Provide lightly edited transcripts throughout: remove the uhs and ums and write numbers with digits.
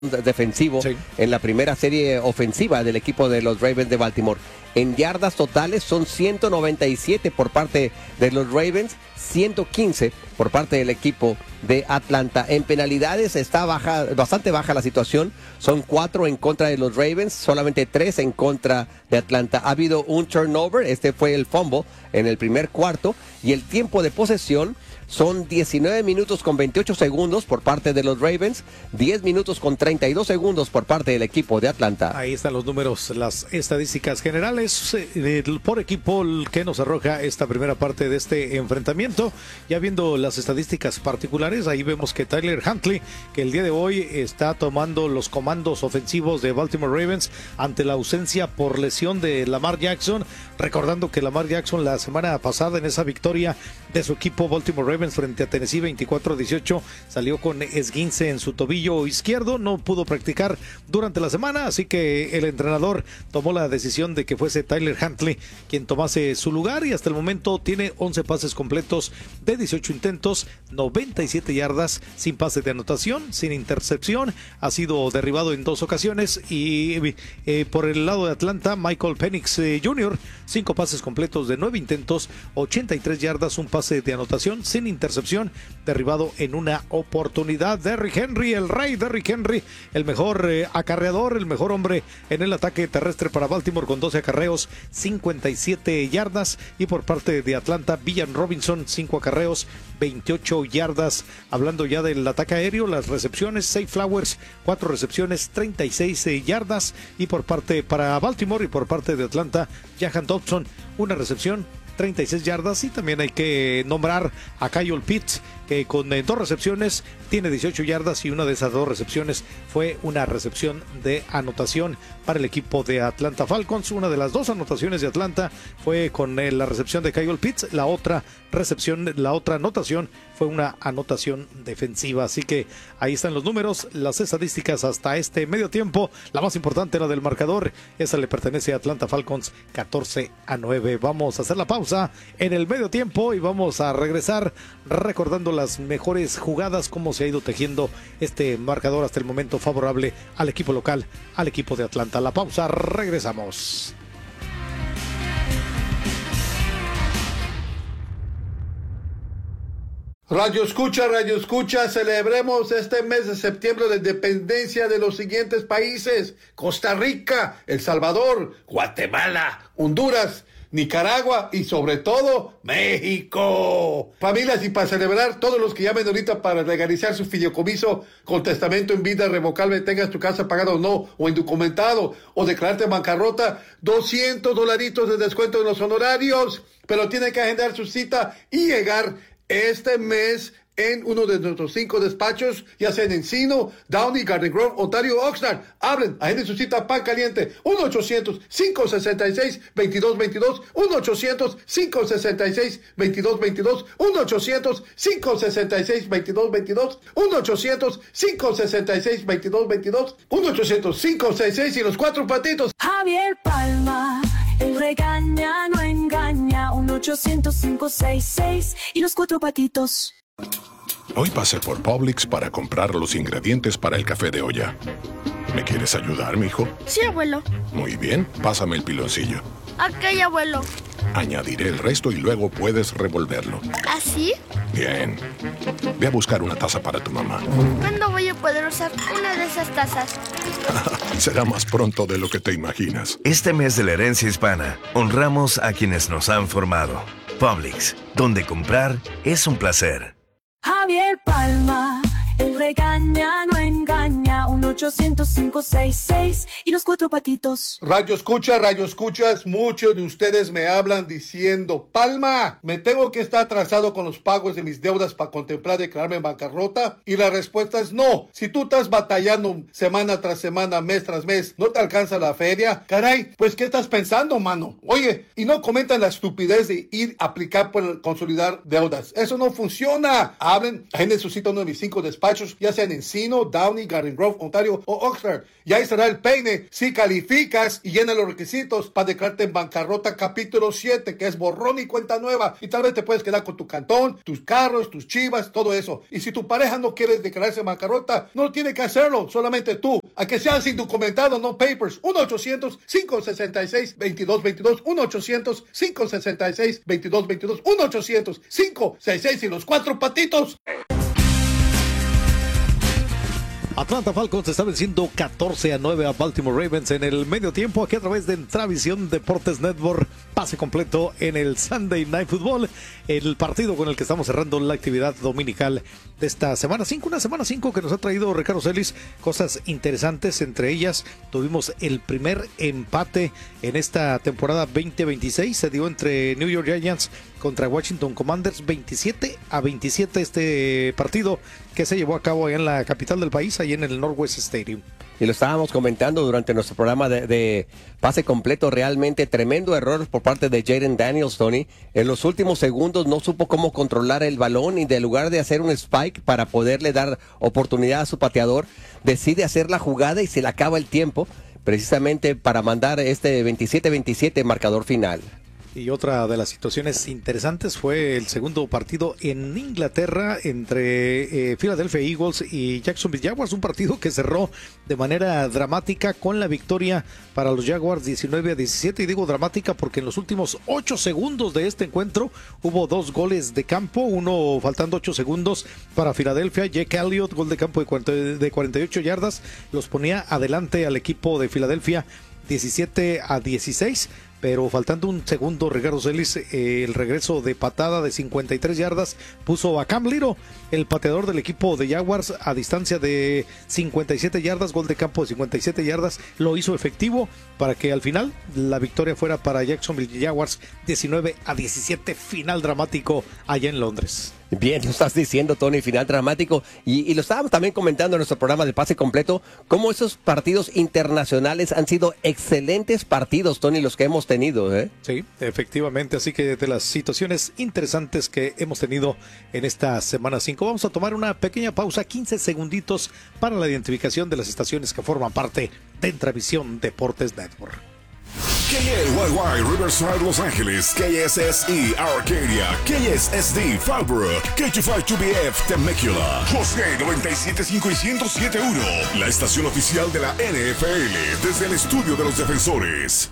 defensivo Sí. en la primera serie ofensiva del equipo de los Ravens de Baltimore. En yardas totales son 197 por parte de los Ravens, 115 por parte del equipo de Atlanta. En penalidades está bastante baja la situación. Son 4 en contra de los Ravens, solamente 3 en contra de Atlanta. Ha habido un turnover, este fue el fumble en el primer cuarto, y el tiempo de posesión son 19 minutos con 28 segundos por parte de los Ravens, 10 minutos con 32 segundos por parte del equipo de Atlanta. Ahí están los números, las estadísticas generales por equipo que nos arroja esta primera parte de este enfrentamiento. Ya viendo las estadísticas particulares, ahí vemos que Tyler Huntley, que el día de hoy está tomando los comandos ofensivos de Baltimore Ravens ante la ausencia por lesión de Lamar Jackson. Recordando que Lamar Jackson la semana pasada en esa victoria de su equipo Baltimore Ravens frente a Tennessee 24-18 salió con esguince en su tobillo izquierdo, no pudo practicar durante la semana, así que el entrenador tomó la decisión de que fuese Tyler Huntley quien tomase su lugar, y hasta el momento tiene 11 pases completos de 18 intentos, 97 yardas, sin pase de anotación, sin intercepción, ha sido derribado en 2 ocasiones. Y por el lado de Atlanta, Michael Penix Jr., 5 pases completos de 9 intentos, 83 yardas, un pase de anotación sin intercepción, derribado en una oportunidad. Derrick Henry, el rey Derrick Henry, el mejor acarreador, el mejor hombre en el ataque terrestre para Baltimore, con 12 acarreos, 57 yardas. Y por parte de Atlanta, Villan Robinson, 5 acarreos, 28 yardas. Hablando ya del ataque aéreo, las recepciones, Zay Flowers, 4 recepciones, 36 yardas. Y por parte para Baltimore y por parte de Atlanta, Jahan Dodson, una recepción, 36 yardas. Y también hay que nombrar a Kyle Pitts, que con 2 recepciones tiene 18 yardas, y una de esas 2 recepciones fue una recepción de anotación para el equipo de Atlanta Falcons. Una de las 2 anotaciones de Atlanta fue con la recepción de Kyle Pitts, la otra anotación fue una anotación defensiva. Así que ahí están los números, las estadísticas hasta este medio tiempo. La más importante, la del marcador, esa le pertenece a Atlanta Falcons, 14-9. Vamos a hacer la pausa en el medio tiempo y vamos a regresar recordando las mejores jugadas, cómo se ha ido tejiendo este marcador hasta el momento favorable al equipo local, al equipo de Atlanta. La pausa, regresamos. Radio Escucha, celebremos este mes de septiembre la independencia de los siguientes países: Costa Rica, El Salvador, Guatemala, Honduras, Nicaragua y sobre todo México. Familias, y para celebrar, todos los que llamen ahorita para legalizar su fideicomiso con testamento en vida revocable, tengas tu casa pagada o no, o indocumentado, o declararte bancarrota, $200 de descuento en los honorarios, pero tienen que agendar su cita y llegar este mes en uno de nuestros 5 despachos, ya sea en Encino, Downey, Garden Grove, Ontario, Oxnard. Hablen, agenden su cita Pan Caliente, 1-800-566-2222, 1-800-566-2222, 1-800-566-2222, 1-800-566-2222, 1-800-566 y los 4 patitos. Javier Palma, el regaña, no engaña, 1-800-566 y los 4 patitos. Hoy pasé por Publix para comprar los ingredientes para el café de olla. ¿Me quieres ayudar, mijo? Sí, abuelo. Muy bien, pásame el piloncillo. Ok, abuelo. Añadiré el resto y luego puedes revolverlo. ¿Así? Bien. Ve a buscar una taza para tu mamá. ¿Cuándo voy a poder usar una de esas tazas? Será más pronto de lo que te imaginas. Este mes de la herencia hispana, honramos a quienes nos han formado. Publix, donde comprar es un placer. Javier Palma, el regaña, no engaña, 1-800-566 y los 4 patitos. Radio Escuchas, muchos de ustedes me hablan diciendo: Palma, ¿me tengo que estar atrasado con los pagos de mis deudas para contemplar declararme en bancarrota? Y la respuesta es no. Si tú estás batallando semana tras semana, mes tras mes, no te alcanza la feria, caray, pues ¿qué estás pensando, mano? Oye, y no comentan la estupidez de ir a aplicar por consolidar deudas. Eso no funciona. Hablen, agenden su cita a uno de mis 5 despachos, ya sea en Encino, Downey, Garden Grove, Ontario, Ontario o Oxford. Y ahí estará el peine si calificas y llenas los requisitos para declararte en bancarrota capítulo 7, que es borrón y cuenta nueva. Y tal vez te puedes quedar con tu cantón, tus carros, tus chivas, todo eso. Y si tu pareja no quiere declararse en bancarrota, no tiene que hacerlo, solamente tú. A que seas indocumentado, no papers. 1-800-566-2222. 1-800-566-2222. 1-800-566 y los 4 patitos. Atlanta Falcons está venciendo 14-9 a Baltimore Ravens en el medio tiempo, aquí a través de Entravisión Deportes Network. Pase completo en el Sunday Night Football, el partido con el que estamos cerrando la actividad dominical de esta semana 5, una semana 5 que nos ha traído Ricardo Celis cosas interesantes. Entre ellas tuvimos el primer empate en esta temporada 2026, se dio entre New York Giants contra Washington Commanders, 27-27 este partido que se llevó a cabo allá en la capital del país, ahí en el Northwest Stadium. Y lo estábamos comentando durante nuestro programa de pase completo, realmente tremendo error por parte de Jaden Daniels, Tony. En los últimos segundos no supo cómo controlar el balón y en lugar de hacer un spike para poderle dar oportunidad a su pateador, decide hacer la jugada y se le acaba el tiempo, precisamente para mandar este 27-27 marcador final. Y otra de las situaciones interesantes fue el segundo partido en Inglaterra entre Philadelphia Eagles y Jacksonville Jaguars, un partido que cerró de manera dramática con la victoria para los Jaguars 19-17, y digo dramática porque en los últimos 8 segundos de este encuentro hubo 2 goles de campo, uno faltando 8 segundos para Filadelfia. Jake Elliott, gol de campo de 48 yardas, los ponía adelante al equipo de Filadelfia 17-16. Pero faltando un segundo, Ricardo Celis, el regreso de patada de 53 yardas puso a Cam Little, el pateador del equipo de Jaguars, a distancia de 57 yardas, gol de campo de 57 yardas, lo hizo efectivo para que al final la victoria fuera para Jacksonville Jaguars 19-17, final dramático allá en Londres. Bien, lo estás diciendo, Tony, final dramático. Y lo estábamos también comentando en nuestro programa de pase completo, cómo esos partidos internacionales han sido excelentes partidos, Tony, los que hemos tenido, ¿eh? Sí, efectivamente, así que de las situaciones interesantes que hemos tenido en esta semana 5, vamos a tomar una pequeña pausa, 15 segunditos para la identificación de las estaciones que forman parte de Entravisión Deportes Network. KLYY Riverside Los Ángeles, KSSE Arcadia, KSSD Fallbrook, K252BF Temecula, José 97.5 y 107.1, la estación oficial de la NFL desde el estudio de los defensores.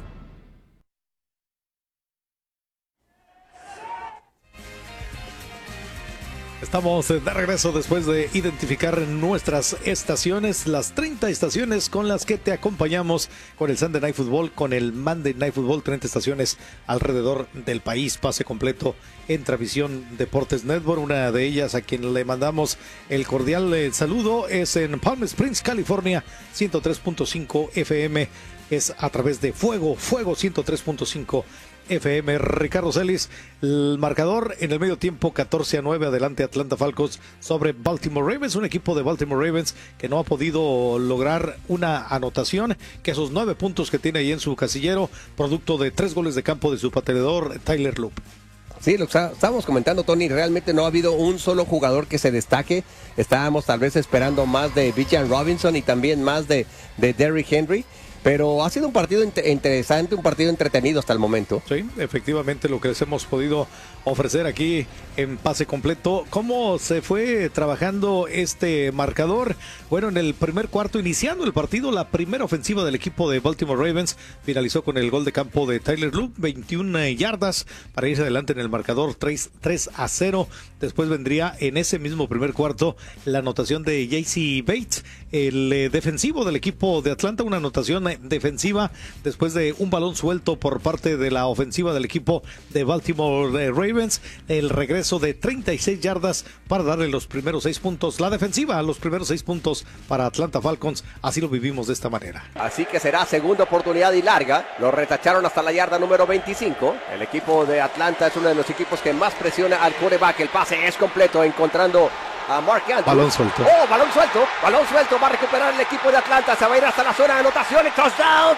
Estamos de regreso después de identificar nuestras estaciones, las 30 estaciones con las que te acompañamos con el Sunday Night Football, con el Monday Night Football, 30 estaciones alrededor del país, pase completo en Entravisión Deportes Network. Una de ellas a quien le mandamos el cordial saludo es en Palm Springs, California, 103.5 FM, es a través de Fuego 103.5 FM. Ricardo Celis, el marcador en el medio tiempo 14-9, adelante Atlanta Falcons sobre Baltimore Ravens, un equipo de Baltimore Ravens que no ha podido lograr una anotación, que esos 9 puntos que tiene ahí en su casillero, producto de 3 goles de campo de su pateador Tyler Loop. Sí, lo estábamos comentando, Tony, realmente no ha habido un solo jugador que se destaque. Estábamos tal vez esperando más de Bijan Robinson y también más de Derrick Henry. Pero ha sido un partido interesante, un partido entretenido hasta el momento. Sí, efectivamente lo que les hemos podido ofrecer aquí en pase completo. ¿Cómo se fue trabajando este marcador? Bueno, en el primer cuarto, iniciando el partido, la primera ofensiva del equipo de Baltimore Ravens finalizó con el gol de campo de Tyler Loop, 21 yardas para irse adelante en el marcador 3-0. Después vendría en ese mismo primer cuarto la anotación de J.C. Bates, el defensivo del equipo de Atlanta, una anotación defensiva después de un balón suelto por parte de la ofensiva del equipo de Baltimore Ravens, el regreso de 36 yardas para darle los primeros 6 puntos, la defensiva, los primeros 6 puntos para Atlanta Falcons. Así lo vivimos de esta manera. Así que será segunda oportunidad y larga, lo retacharon hasta la yarda número 25, el equipo de Atlanta es uno de los equipos que más presiona al quarterback, el pase es completo, encontrando a Mark Andrews. Balón suelto. Oh, balón suelto, va a recuperar el equipo de Atlanta, se va a ir hasta la zona de anotación y touchdown.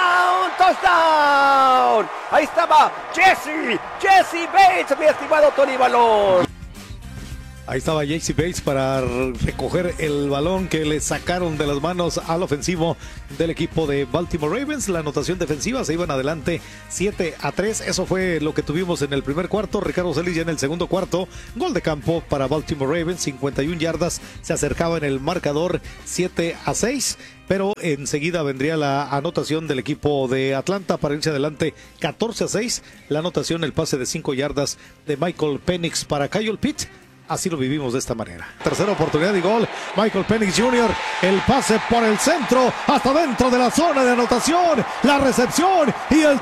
Ahí estaba Jesse Bates, mi estimado Tony Balón. Ahí estaba JC Bates para recoger el balón que le sacaron de las manos al ofensivo del equipo de Baltimore Ravens. La anotación defensiva, se iban adelante 7-3. Eso fue lo que tuvimos en el primer cuarto. Ricardo Celis ya en el segundo cuarto. Gol de campo para Baltimore Ravens, 51 yardas. Se acercaba en el marcador 7-6. Pero enseguida vendría la anotación del equipo de Atlanta para irse adelante 14-6. La anotación, el pase de 5 yardas de Michael Penix para Kyle Pitts. Así lo vivimos de esta manera. Tercera oportunidad y gol. Michael Penix Jr. El pase por el centro hasta dentro de la zona de anotación. La recepción y el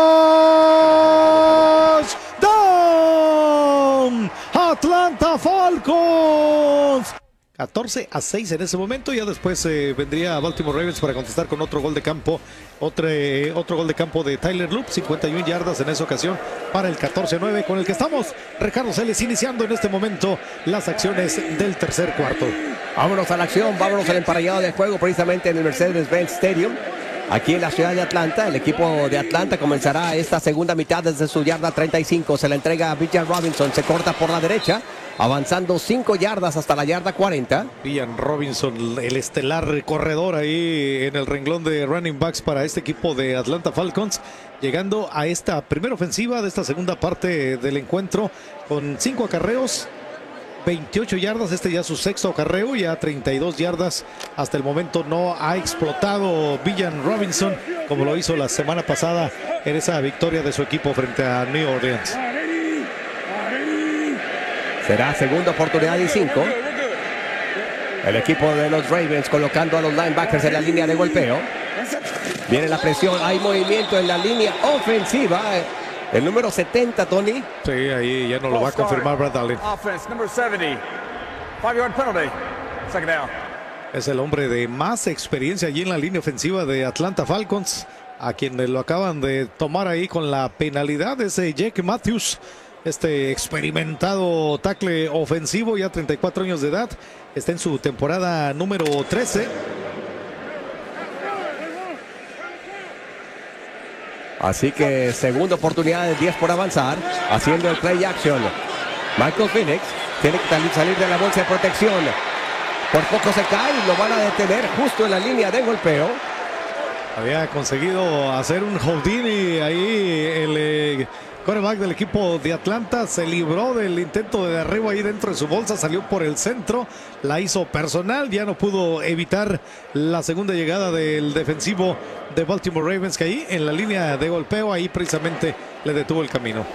touchdown. Atlanta Falcons. 14-6 en ese momento. Ya después vendría Baltimore Ravens para contestar con otro gol de campo. Otro gol de campo de Tyler Loop, 51 yardas en esa ocasión para el 14-9, con el que estamos, Ricardo Celis, iniciando en este momento las acciones del tercer cuarto. Vámonos a la acción, vámonos al emparellado de juego precisamente en el Mercedes-Benz Stadium. Aquí en la ciudad de Atlanta, el equipo de Atlanta comenzará esta segunda mitad desde su yarda 35. Se la entrega a Villan Robinson, se corta por la derecha, avanzando 5 yardas hasta la yarda 40. Villan Robinson, el estelar corredor ahí en el renglón de running backs para este equipo de Atlanta Falcons, llegando a esta primera ofensiva de esta segunda parte del encuentro con 5 acarreos. 28 yardas, este ya su sexto acarreo, ya 32 yardas. Hasta el momento no ha explotado Villan Robinson como lo hizo la semana pasada en esa victoria de su equipo frente a New Orleans. Será segunda oportunidad y 5. El equipo de los Ravens colocando a los linebackers en la línea de golpeo. Viene la presión, hay movimiento en la línea ofensiva. El número 70, Tony. Sí, ahí ya no lo va a confirmar Brad Allen. Es el hombre de más experiencia allí en la línea ofensiva de Atlanta Falcons, a quien lo acaban de tomar ahí con la penalidad. Ese Jake Matthews, este experimentado tackle ofensivo, ya 34 años de edad, está en su temporada número 13. Así que segunda oportunidad de 10 por avanzar, haciendo el play action. Michael Penix tiene que salir de la bolsa de protección. Por poco se cae y lo van a detener justo en la línea de golpeo. Había conseguido hacer un Houdini ahí el quarterback del equipo de Atlanta. Se libró del intento de derribo ahí dentro de su bolsa, salió por el centro, la hizo personal, ya no pudo evitar la segunda llegada del defensivo de Baltimore Ravens, que ahí en la línea de golpeo, ahí precisamente le detuvo el camino.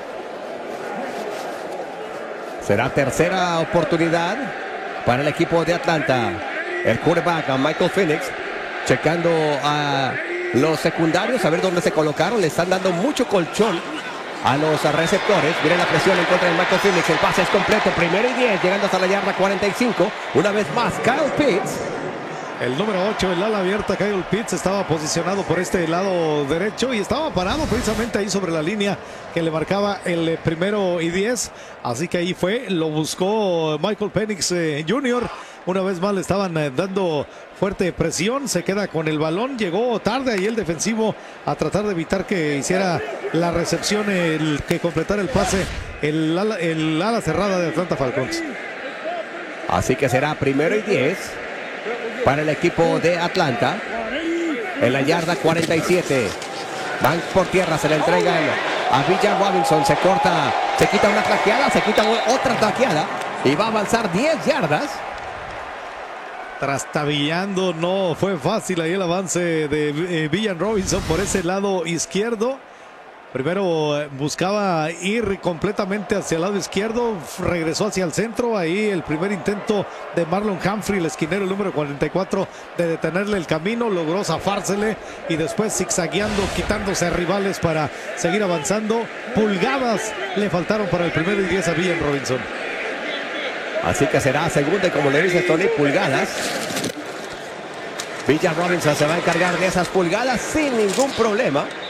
Será tercera oportunidad para el equipo de Atlanta. El quarterback a Michael Penix, checando a los secundarios, a ver dónde se colocaron. Le están dando mucho colchón a los receptores. Viene la presión en contra de Michael Penix. El pase es completo, primero y 10, llegando hasta la yarda 45. Una vez más, Kyle Pitts. El número 8, el ala abierta, Kyle Pitts, estaba posicionado por este lado derecho y estaba parado precisamente ahí sobre la línea que le marcaba el primero y 10. Así que ahí fue, lo buscó Michael Penix Jr. Una vez más le estaban dando fuerte presión, se queda con el balón, llegó tarde ahí el defensivo a tratar de evitar que hiciera la recepción, el que completara el pase, el ala cerrada de Atlanta Falcons. Así que será primero y 10 para el equipo de Atlanta en la yarda 47. Van por tierra, se le entregan a Villan Robinson, se corta, se quita una tlaqueada, se quita otra tlaqueada y va a avanzar 10 yardas. Trastabillando, no fue fácil ahí el avance de Villan Robinson por ese lado izquierdo. Primero buscaba ir completamente hacia el lado izquierdo, regresó hacia el centro, ahí el primer intento de Marlon Humphrey, el esquinero, el número 44, de detenerle el camino, logró zafársele y después zigzagueando, quitándose a rivales para seguir avanzando. Pulgadas le faltaron para el primero y 10 a Villan Robinson. Así que será segunda y como le dice Tony, pulgadas. Villan Robinson se va a encargar de esas pulgadas sin ningún problema.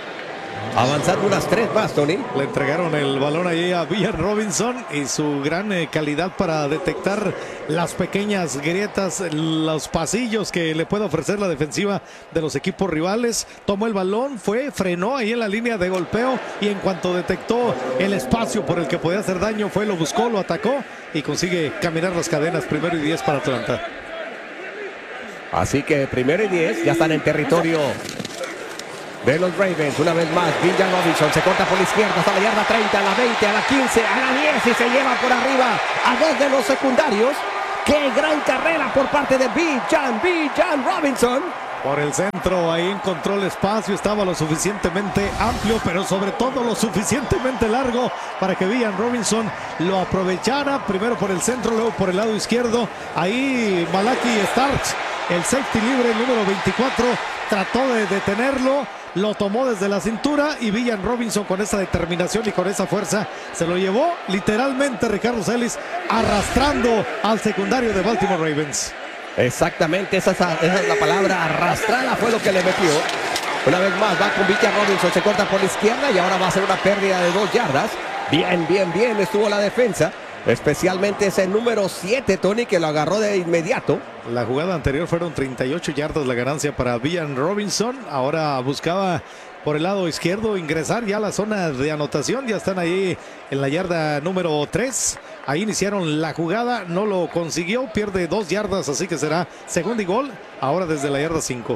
avanzando unas 3 más, Tony. Le entregaron el balón ahí a Villan Robinson y su gran calidad para detectar las pequeñas grietas, los pasillos que le puede ofrecer la defensiva de los equipos rivales. Tomó el balón, frenó ahí en la línea de golpeo y en cuanto detectó el espacio por el que podía hacer daño, lo buscó, lo atacó y consigue caminar las cadenas. 1st y 10 para Atlanta. Así que 1st y 10, ya están en territorio de los Ravens. Una vez más, Villan Robinson se corta por la izquierda hasta la yarda 30, a la 20, a la 15, a la 10 y se lleva por arriba a 2 de los secundarios. ¡Qué gran carrera por parte de Villan Robinson! Por el centro, ahí encontró el espacio, estaba lo suficientemente amplio, pero sobre todo lo suficientemente largo para que Villan Robinson lo aprovechara, primero por el centro, luego por el lado izquierdo. Ahí Malaki Starks, el safety libre, el número 24, trató de detenerlo, lo tomó desde la cintura y Villan Robinson con esa determinación y con esa fuerza se lo llevó literalmente Ricardo Celis, arrastrando al secundario de Baltimore Ravens. Exactamente, esa es la palabra, arrastrada fue lo que le metió. Una vez más va con Villan Robinson, se corta por la izquierda y ahora va a ser una pérdida de 2 yardas. Bien estuvo la defensa, especialmente ese número 7, Tony, que lo agarró de inmediato. La jugada anterior fueron 38 yardas la ganancia para Villan Robinson. Ahora buscaba por el lado izquierdo ingresar ya a la zona de anotación. Ya están ahí en la yarda número 3. Ahí iniciaron la jugada, no lo consiguió, pierde 2 yardas, así que será 2nd y gol, ahora desde la yarda 5.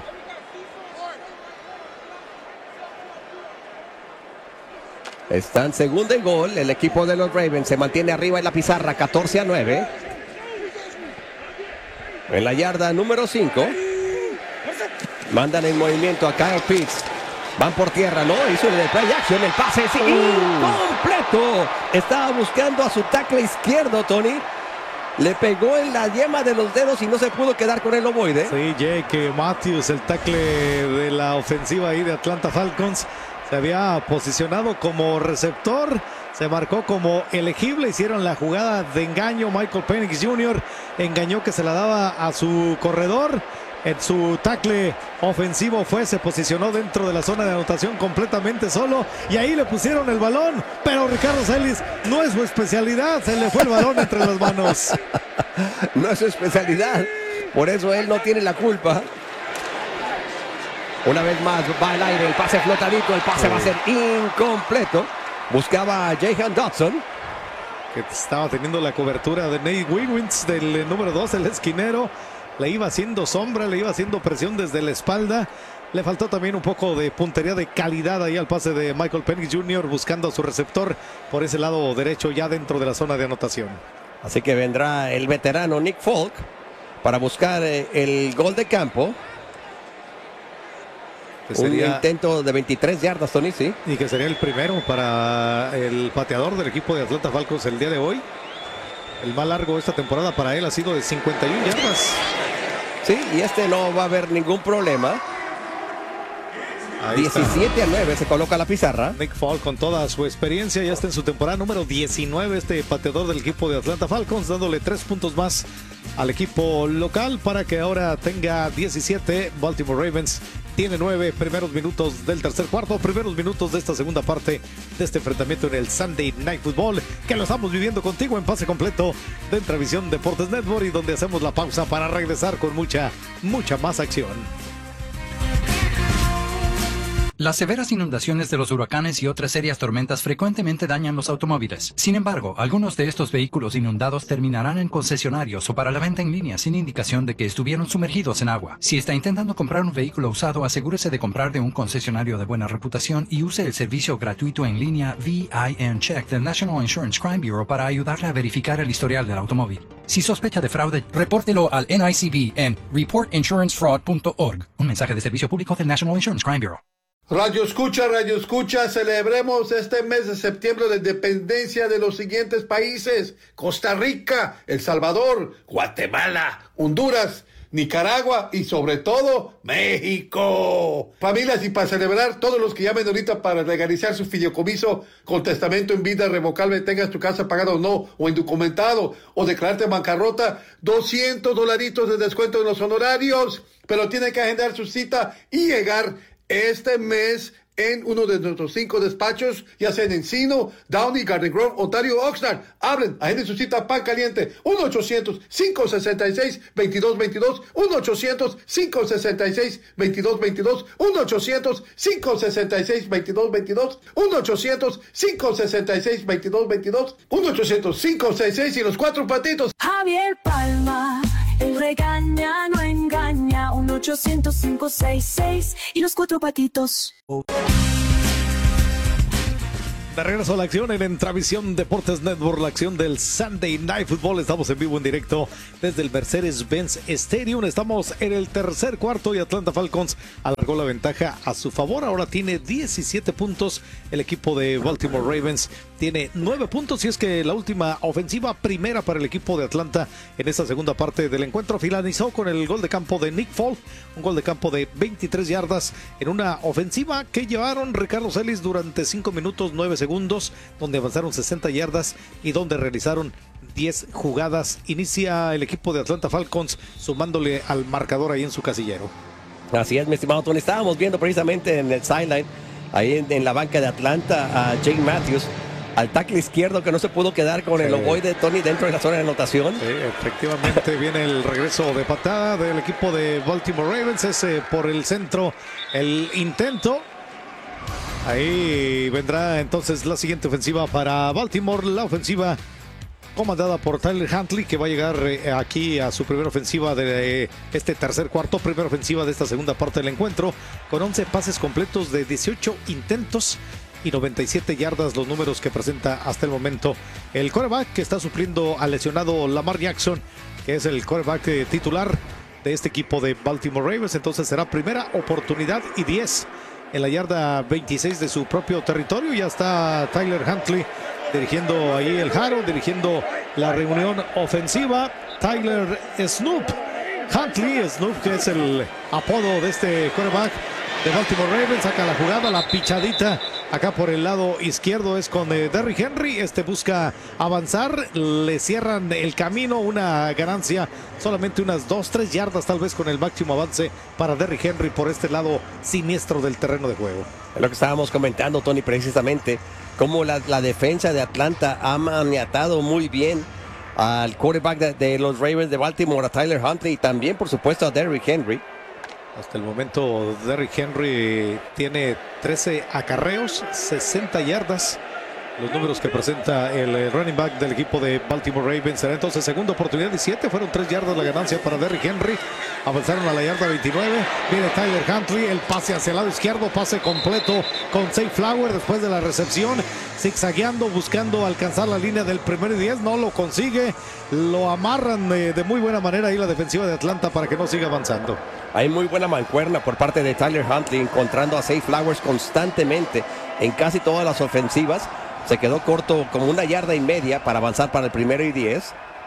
Están 2nd y gol, el equipo de los Ravens se mantiene arriba en la pizarra, 14-9. En la yarda número 5. Mandan en movimiento a Kyle Pitts. Van por tierra, ¿no? Hizo el play action, el pase sí, incompleto. Estaba buscando a su tackle izquierdo, Tony. Le pegó en la yema de los dedos y no se pudo quedar con el ovoide. Sí, Jake Matthews, el tackle de la ofensiva ahí de Atlanta Falcons, se había posicionado como receptor. Se marcó como elegible, hicieron la jugada de engaño. Michael Penix Jr. engañó que se la daba a su corredor. En su tackle ofensivo se posicionó dentro de la zona de anotación completamente solo y ahí le pusieron el balón, pero Ricardo Celis no es su especialidad, se le fue el balón entre las manos. No es su especialidad, por eso él no tiene la culpa. Una vez más va al aire, el pase flotadito, el pase va a ser incompleto. Buscaba a Jahan Dodson, que estaba teniendo la cobertura de Nate Wiggins, del número 2, el esquinero. Le iba haciendo sombra, le iba haciendo presión desde la espalda. Le faltó también un poco de puntería de calidad ahí al pase de Michael Penix Jr. buscando a su receptor por ese lado derecho ya dentro de la zona de anotación. Así que vendrá el veterano Nick Folk para buscar el gol de campo. Un intento de 23 yardas, Tony, sí. Y que sería el primero para el pateador del equipo de Atlanta Falcons el día de hoy. El más largo esta temporada para él ha sido de 51 yardas. Sí, y no va a haber ningún problema. 17-9 se coloca la pizarra. Nick Folk con toda su experiencia ya está en su temporada número 19, este pateador del equipo de Atlanta Falcons, dándole 3 puntos más al equipo local para que ahora tenga 17. Baltimore Ravens tiene 9. Primeros minutos del tercer cuarto, primeros minutos de esta segunda parte de este enfrentamiento en el Sunday Night Football, que lo estamos viviendo contigo en pase completo de Intravisión Deportes Network, y donde hacemos la pausa para regresar con mucha más acción. Las severas inundaciones de los huracanes y otras serias tormentas frecuentemente dañan los automóviles. Sin embargo, algunos de estos vehículos inundados terminarán en concesionarios o para la venta en línea sin indicación de que estuvieron sumergidos en agua. Si está intentando comprar un vehículo usado, asegúrese de comprar de un concesionario de buena reputación y use el servicio gratuito en línea VIN Check del National Insurance Crime Bureau para ayudarle a verificar el historial del automóvil. Si sospecha de fraude, repórtelo al NICB en reportinsurancefraud.org. Un mensaje de servicio público del National Insurance Crime Bureau. Radio Escucha, celebremos este mes de septiembre de independencia de los siguientes países: Costa Rica, El Salvador, Guatemala, Honduras, Nicaragua y sobre todo México. Familias, y para celebrar, todos los que llamen ahorita para legalizar su fideicomiso con testamento en vida revocable, tengas tu casa pagada o no, o indocumentado, o declararte en bancarrota, $200 de descuento en los honorarios, pero tienen que agendar su cita y llegar este mes en uno de nuestros 5 despachos, ya sea en Encino, Downey, Garden Grove, Ontario, Oxnard. Hablen, agenden su cita Pan Caliente, 1-800-566-2222, 1-800-566-2222, 1-800-566-2222, 1-800-566-2222, 1-800-566 y los 4 patitos. Javier Palma, el regaña no engaña, 1-800-566 y los 4 patitos. De regreso a la acción en Entravisión Deportes Network, la acción del Sunday Night Football. Estamos en vivo, en directo desde el Mercedes-Benz Stadium. Estamos en el tercer cuarto y Atlanta Falcons alargó la ventaja a su favor. Ahora tiene 17 puntos. El equipo de Baltimore Ravens tiene 9 puntos. Y es que la última ofensiva primera para el equipo de Atlanta en esta segunda parte del encuentro finalizó con el gol de campo de Nick Folk. Un gol de campo de 23 yardas en una ofensiva que llevaron Ricardo Celis durante 5 minutos 9 segundos, donde avanzaron 60 yardas y donde realizaron 10 jugadas. Inicia el equipo de Atlanta Falcons sumándole al marcador ahí en su casillero. Así es, mi estimado Tony. Estábamos viendo precisamente en el sideline, ahí en la banca de Atlanta, a Jake Matthews, al tackle izquierdo que no se pudo quedar con el ovoide de Tony dentro de la zona de anotación. Sí, efectivamente viene el regreso de patada del equipo de Baltimore Ravens. Es por el centro el intento. Ahí vendrá entonces la siguiente ofensiva para Baltimore, la ofensiva comandada por Tyler Huntley, que va a llegar aquí a su primera ofensiva de este tercer cuarto, primera ofensiva de esta segunda parte del encuentro, con 11 pases completos de 18 intentos y 97 yardas, los números que presenta hasta el momento el quarterback, que está supliendo al lesionado Lamar Jackson, que es el quarterback titular de este equipo de Baltimore Ravens. Entonces será primera oportunidad y 10 en la yarda 26 de su propio territorio. Ya está Tyler Huntley dirigiendo ahí el Haro, dirigiendo la reunión ofensiva. Tyler Snoop Huntley, Snoop, que es el apodo de este quarterback de Baltimore Ravens, saca la jugada, la pichadita acá por el lado izquierdo es con Derrick Henry. Busca avanzar, le cierran el camino, una ganancia solamente unas 2-3 yardas tal vez con el máximo avance para Derrick Henry por este lado siniestro del terreno de juego. Es lo que estábamos comentando, Tony, precisamente cómo la defensa de Atlanta ha maniatado muy bien al quarterback de los Ravens de Baltimore, a Tyler Huntley, y también por supuesto a Derrick Henry. Hasta el momento Derrick Henry tiene 13 acarreos, 60 yardas. Los números que presenta el running back del equipo de Baltimore Ravens. Será entonces segunda oportunidad y 7. Fueron 3 yardas la ganancia para Derrick Henry. Avanzaron a la yarda 29. Viene Tyler Huntley. El pase hacia el lado izquierdo. Pase completo con Zay Flower después de la recepción. Zigzagueando, buscando alcanzar la línea del primero y 10. No lo consigue. Lo amarran de muy buena manera ahí la defensiva de Atlanta para que no siga avanzando. Hay muy buena mancuerna por parte de Tyler Huntley, encontrando a Zay Flowers constantemente en casi todas las ofensivas. Se quedó corto como 1,5 yardas para avanzar para el primero y 10.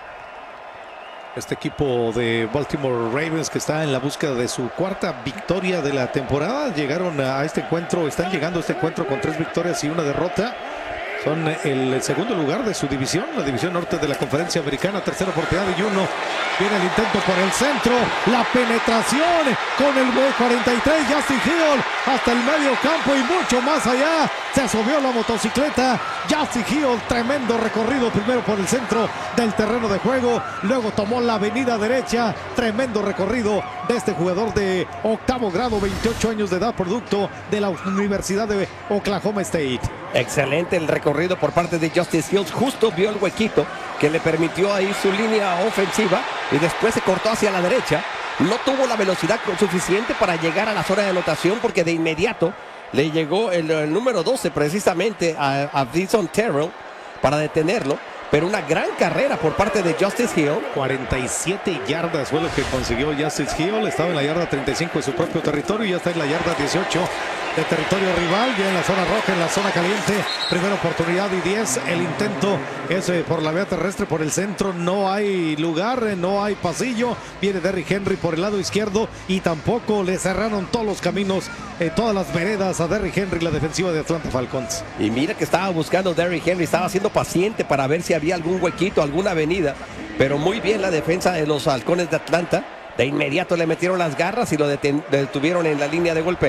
Este equipo de Baltimore Ravens, que está en la búsqueda de su cuarta victoria de la temporada, llegaron a este encuentro, están llegando a este encuentro con 3 victorias y 1 derrota. Son el segundo lugar de su división, la división norte de la conferencia americana. Tercera oportunidad y 1. Viene el intento por el centro, la penetración con el 43, Justin Hill hasta el medio campo y mucho más allá. Se subió la motocicleta Justin Hill, tremendo recorrido primero por el centro del terreno de juego, luego tomó la avenida derecha. Tremendo recorrido de este jugador de octavo grado, 28 años de edad, producto de la Universidad de Oklahoma State. Excelente el recorrido por parte de Justice Hills. Justo vio el huequito que le permitió ahí su línea ofensiva y después se cortó hacia la derecha. No tuvo la velocidad suficiente para llegar a la zona de anotación, porque de inmediato le llegó el número 12 precisamente a Vinson Terrell para detenerlo. Pero una gran carrera por parte de Justice Hill. 47 yardas fue lo que consiguió Justice Hill. Estaba en la yarda 35 de su propio territorio y ya está en la yarda 18 de territorio rival. Ya en la zona roja, en la zona caliente. Primera oportunidad y 10. El intento es por la vía terrestre, por el centro. No hay lugar, no hay pasillo. Viene Derrick Henry por el lado izquierdo y tampoco le cerraron todos los caminos, todas las veredas a Derrick Henry, la defensiva de Atlanta Falcons. Y mira que estaba buscando Derrick Henry, estaba siendo paciente para ver si había algún huequito, alguna avenida, pero muy bien la defensa de los halcones de Atlanta. De inmediato le metieron las garras y lo detuvieron en la línea de golpeo.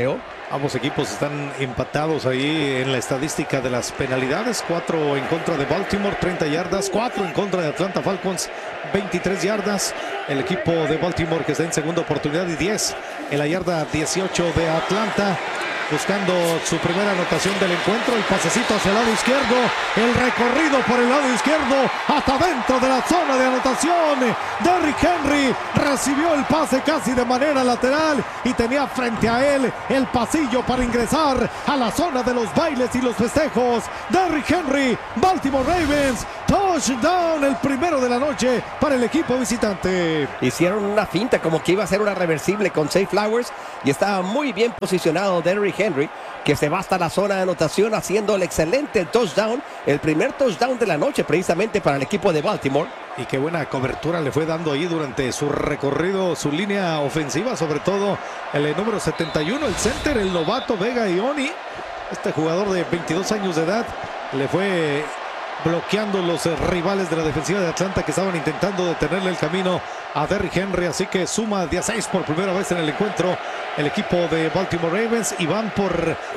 Ambos equipos están empatados ahí en la estadística de las penalidades. 4 en contra de Baltimore, 30 yardas. 4 en contra de Atlanta Falcons, 23 yardas. El equipo de Baltimore que está en segunda oportunidad y 10 en la yarda 18 de Atlanta. Buscando su primera anotación del encuentro. El pasecito hacia el lado izquierdo. El recorrido por el lado izquierdo hasta dentro de la zona de anotación. Derrick Henry recibió el pase casi de manera lateral y tenía frente a él el pasillo para ingresar a la zona de los bailes y los festejos. Derrick Henry, Baltimore Ravens, touchdown, el primero de la noche para el equipo visitante. Hicieron una finta como que iba a ser una reversible con Zay Flowers y estaba muy bien posicionado Derrick Henry, que se va hasta la zona de anotación haciendo el excelente touchdown, el primer touchdown de la noche precisamente para el equipo de Baltimore. Y qué buena cobertura le fue dando ahí durante su recorrido, su línea ofensiva, sobre todo el número 71, el center, el novato Vega Ioni. Este jugador de 22 años de edad le fue bloqueando los rivales de la defensiva de Atlanta que estaban intentando detenerle el camino a Derrick Henry, así que suma 16 por primera vez en el encuentro el equipo de Baltimore Ravens y van por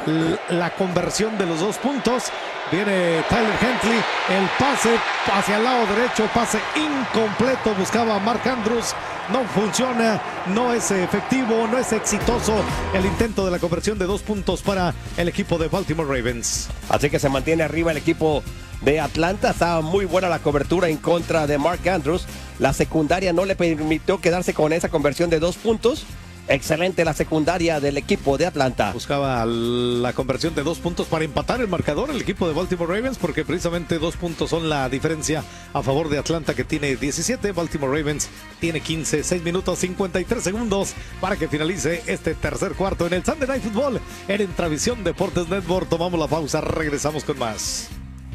la conversión de los 2 puntos. Viene Tyler Huntley, el pase hacia el lado derecho, pase incompleto, buscaba a Mark Andrews, no funciona, no es efectivo, no es exitoso el intento de la conversión de 2 puntos para el equipo de Baltimore Ravens. Así que se mantiene arriba el equipo de Atlanta. Estaba muy buena la cobertura en contra de Mark Andrews. La secundaria no le permitió quedarse con esa conversión de 2 puntos. Excelente la secundaria del equipo de Atlanta. Buscaba la conversión de 2 puntos para empatar el marcador el equipo de Baltimore Ravens, porque precisamente 2 puntos son la diferencia a favor de Atlanta, que tiene 17, Baltimore Ravens tiene 15, 6 minutos 53 segundos para que finalice este tercer cuarto en el Sunday Night Football en Intravisión Deportes Network. Tomamos la pausa, regresamos con más.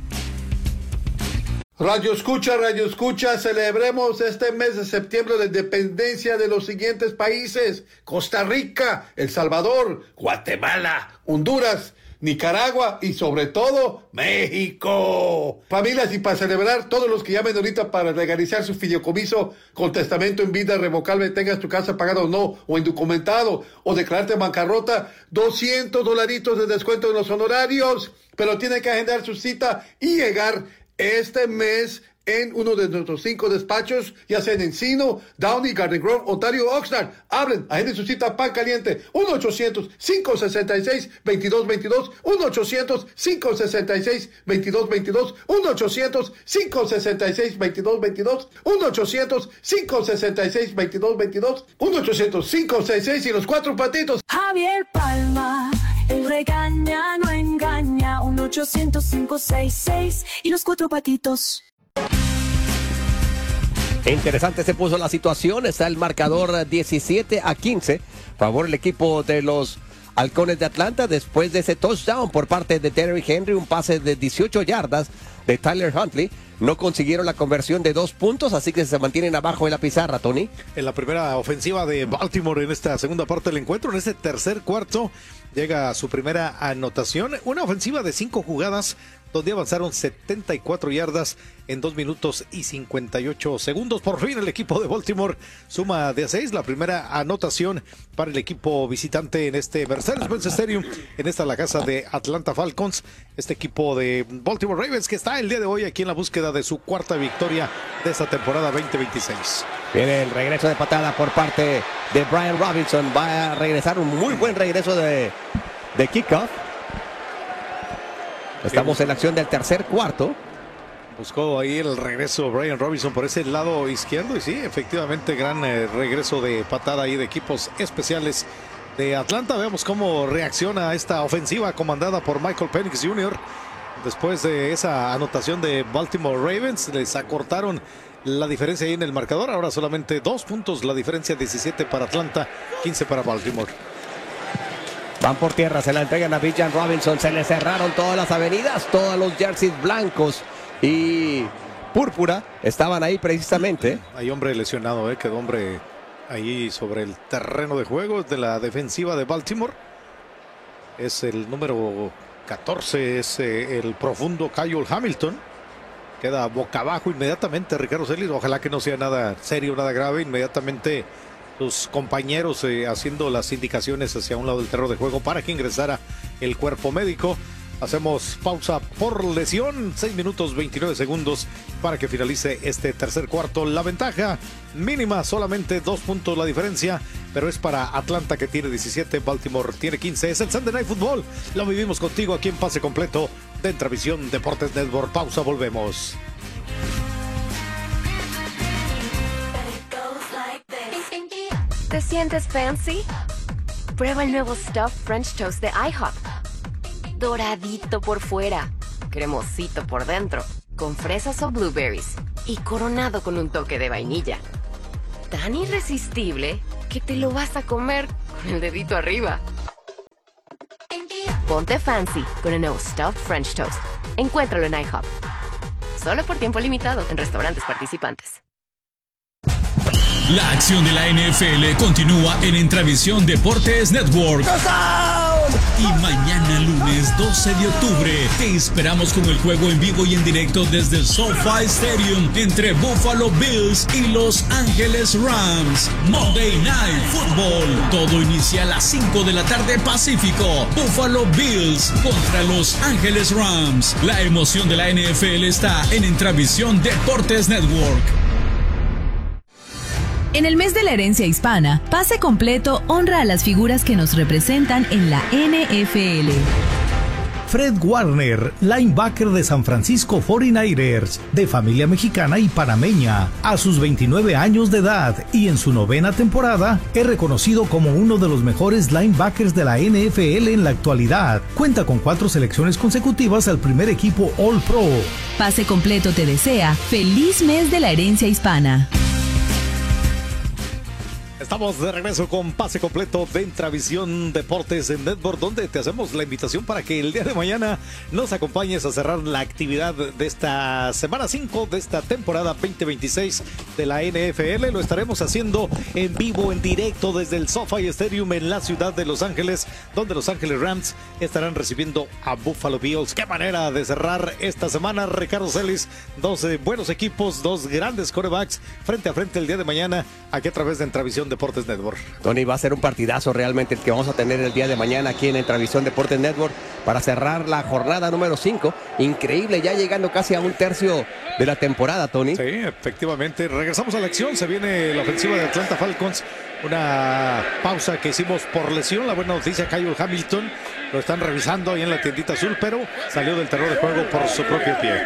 Radio Escucha, celebremos este mes de septiembre la independencia de los siguientes países: Costa Rica, El Salvador, Guatemala, Honduras, Nicaragua y sobre todo México. Familias, y para celebrar, todos los que llamen ahorita para legalizar su fideicomiso con testamento en vida revocable, tengas tu casa pagada o no, o indocumentado, o declararte en bancarrota, $200 de descuento en los honorarios, pero tiene que agendar su cita y llegar este mes en uno de nuestros 5 despachos, ya sea en Encino, Downey, Garden Grove, Ontario, Oxnard. Hablen, agenden su cita Pan Caliente, 1-800-566-2222, 1-800-566-2222, 1-800-566-2222, 1-800-566-2222, 1-800-566 y los 4 patitos. Javier Palma, el regaña no engaña, 1-800-566 y los 4 patitos. Interesante se puso la situación. Está el marcador 17-15. Favor el equipo de los Halcones de Atlanta después de ese touchdown por parte de Derrick Henry, un pase de 18 yardas de Tyler Huntley. No consiguieron la conversión de 2 puntos, así que se mantienen abajo de la pizarra, Tony. En la primera ofensiva de Baltimore en esta segunda parte del encuentro, en este tercer cuarto, llega su primera anotación. Una ofensiva de 5 jugadas donde avanzaron 74 yardas en 2 minutos y 58 segundos. Por fin el equipo de Baltimore suma de 6, la primera anotación para el equipo visitante en este Mercedes-Benz Stadium, en esta la casa de Atlanta Falcons. Este equipo de Baltimore Ravens que está el día de hoy aquí en la búsqueda de su 4ª victoria de esta temporada 2026. Viene el regreso de patada por parte de Brian Robinson. Va a regresar un muy buen regreso de kickoff. Estamos en la acción del tercer cuarto. Buscó ahí el regreso Brian Robinson por ese lado izquierdo y sí, efectivamente gran regreso de patada ahí de equipos especiales de Atlanta. Veamos cómo reacciona esta ofensiva comandada por Michael Penix Jr. Después de esa anotación de Baltimore Ravens, les acortaron la diferencia ahí en el marcador. Ahora solamente 2 puntos la diferencia, 17 para Atlanta, 15 para Baltimore. Van por tierra, se la entregan a Bijan Robinson. Se le cerraron todas las avenidas, todos los jerseys blancos y púrpura estaban ahí precisamente. Hay hombre lesionado, quedó hombre ahí sobre el terreno de juego de la defensiva de Baltimore. Es el número 14, es el profundo Kyle Hamilton. Queda boca abajo inmediatamente Ricardo Celis. Ojalá que no sea nada serio, nada grave. Inmediatamente sus compañeros haciendo las indicaciones hacia un lado del terreno de juego para que ingresara el cuerpo médico. Hacemos pausa por lesión, 6 minutos 29 segundos para que finalice este tercer cuarto. La ventaja mínima, solamente 2 puntos la diferencia, pero es para Atlanta, que tiene 17, Baltimore tiene 15. Es el Sunday Night Football, lo vivimos contigo aquí en Pase Completo de Entravisión Deportes Network. Pausa, volvemos. ¿Te sientes fancy? Prueba el nuevo Stuffed French Toast de IHOP. Doradito por fuera, cremosito por dentro, con fresas o blueberries y coronado con un toque de vainilla. Tan irresistible que te lo vas a comer con el dedito arriba. Ponte fancy con el nuevo Stuffed French Toast. Encuéntralo en IHOP. Solo por tiempo limitado en restaurantes participantes. La acción de la NFL continúa en Entravisión Deportes Network. Y mañana lunes 12 de octubre te esperamos con el juego en vivo y en directo desde el SoFi Stadium entre Buffalo Bills y Los Ángeles Rams. Monday Night Football. Todo inicia a las 5 de la tarde Pacífico. Buffalo Bills contra Los Ángeles Rams. La emoción de la NFL está en Entravisión Deportes Network. En el mes de la herencia hispana, Pase Completo honra a las figuras que nos representan en la NFL. Fred Warner, linebacker de San Francisco 49ers, de familia mexicana y panameña, a sus 29 años de edad y en su 9ª temporada, es reconocido como uno de los mejores linebackers de la NFL en la actualidad. Cuenta con 4 selecciones consecutivas al primer equipo All Pro. Pase Completo te desea feliz mes de la herencia hispana. Estamos de regreso con Pase Completo de Entravisión Deportes en Network, donde te hacemos la invitación para que el día de mañana nos acompañes a cerrar la actividad de esta semana 5 de esta temporada 2026 de la NFL. Lo estaremos haciendo en vivo, en directo desde el SoFi Stadium en la ciudad de Los Ángeles, donde Los Ángeles Rams estarán recibiendo a Buffalo Bills. Qué manera de cerrar esta semana, Ricardo Celis. 2 buenos equipos, 2 grandes quarterbacks frente a frente el día de mañana, aquí a través de Entravisión Deportes Network. Tony, va a ser un partidazo realmente el que vamos a tener el día de mañana aquí en Entravisión Deportes Network para cerrar la jornada número 5. Increíble, ya llegando casi a un tercio de la temporada, Tony. Sí, efectivamente. Regresamos a la acción. Se viene la ofensiva de Atlanta Falcons. Una pausa que hicimos por lesión. La buena noticia, Kyle Hamilton lo están revisando ahí en la tiendita azul, pero salió del terreno de juego por su propio pie.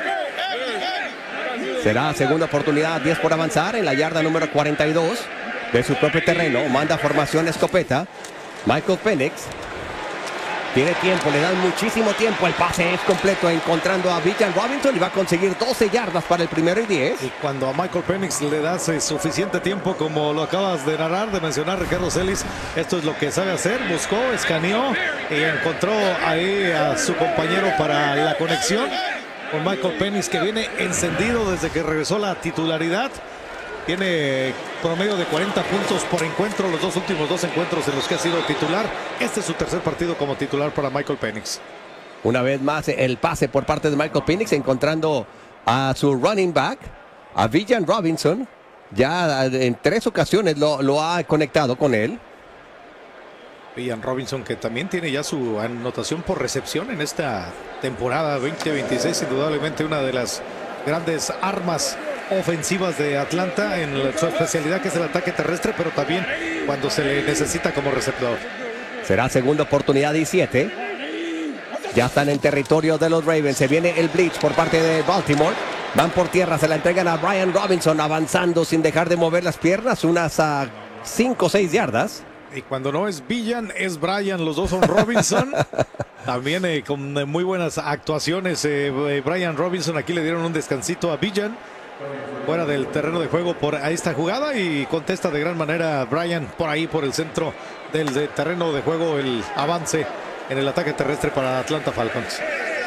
Será segunda oportunidad, 10 por avanzar en la yarda número 42 de su propio terreno. Manda formación escopeta. Michael Penix tiene tiempo, le dan muchísimo tiempo. El pase es completo, encontrando a Bijan Robinson y va a conseguir 12 yardas para el 1º y 10. Y cuando a Michael Penix le das suficiente tiempo, como lo acabas de narrar, de mencionar, Ricardo Celis, esto es lo que sabe hacer. Buscó, escaneó y encontró ahí a su compañero para la conexión con Michael Penix, que viene encendido desde que regresó la titularidad. Tiene promedio de 40 puntos por encuentro, los 2 últimos 2 encuentros en los que ha sido titular. Este es su tercer partido como titular para Michael Penix. Una vez más el pase por parte de Michael Penix, encontrando a su running back, a Bijan Robinson. Ya en 3 ocasiones lo ha conectado con él. Bijan Robinson, que también tiene ya su anotación por recepción en esta temporada 2026, indudablemente una de las grandes armas ofensivas de Atlanta en su especialidad, que es el ataque terrestre, pero también cuando se le necesita como receptor. Será segunda oportunidad y 7. Ya están en territorio de los Ravens. Se viene el blitz por parte de Baltimore. Van por tierra, se la entregan a Brian Robinson, avanzando sin dejar de mover las piernas, unas 5 o 6 yardas. Y cuando no es Bijan, es Brian, los dos son Robinson. También con muy buenas actuaciones. Brian Robinson, aquí le dieron un descansito a Bijan, fuera del terreno de juego por esta jugada, y contesta de gran manera Brian por ahí, por el centro del terreno de juego, el avance en el ataque terrestre para Atlanta Falcons.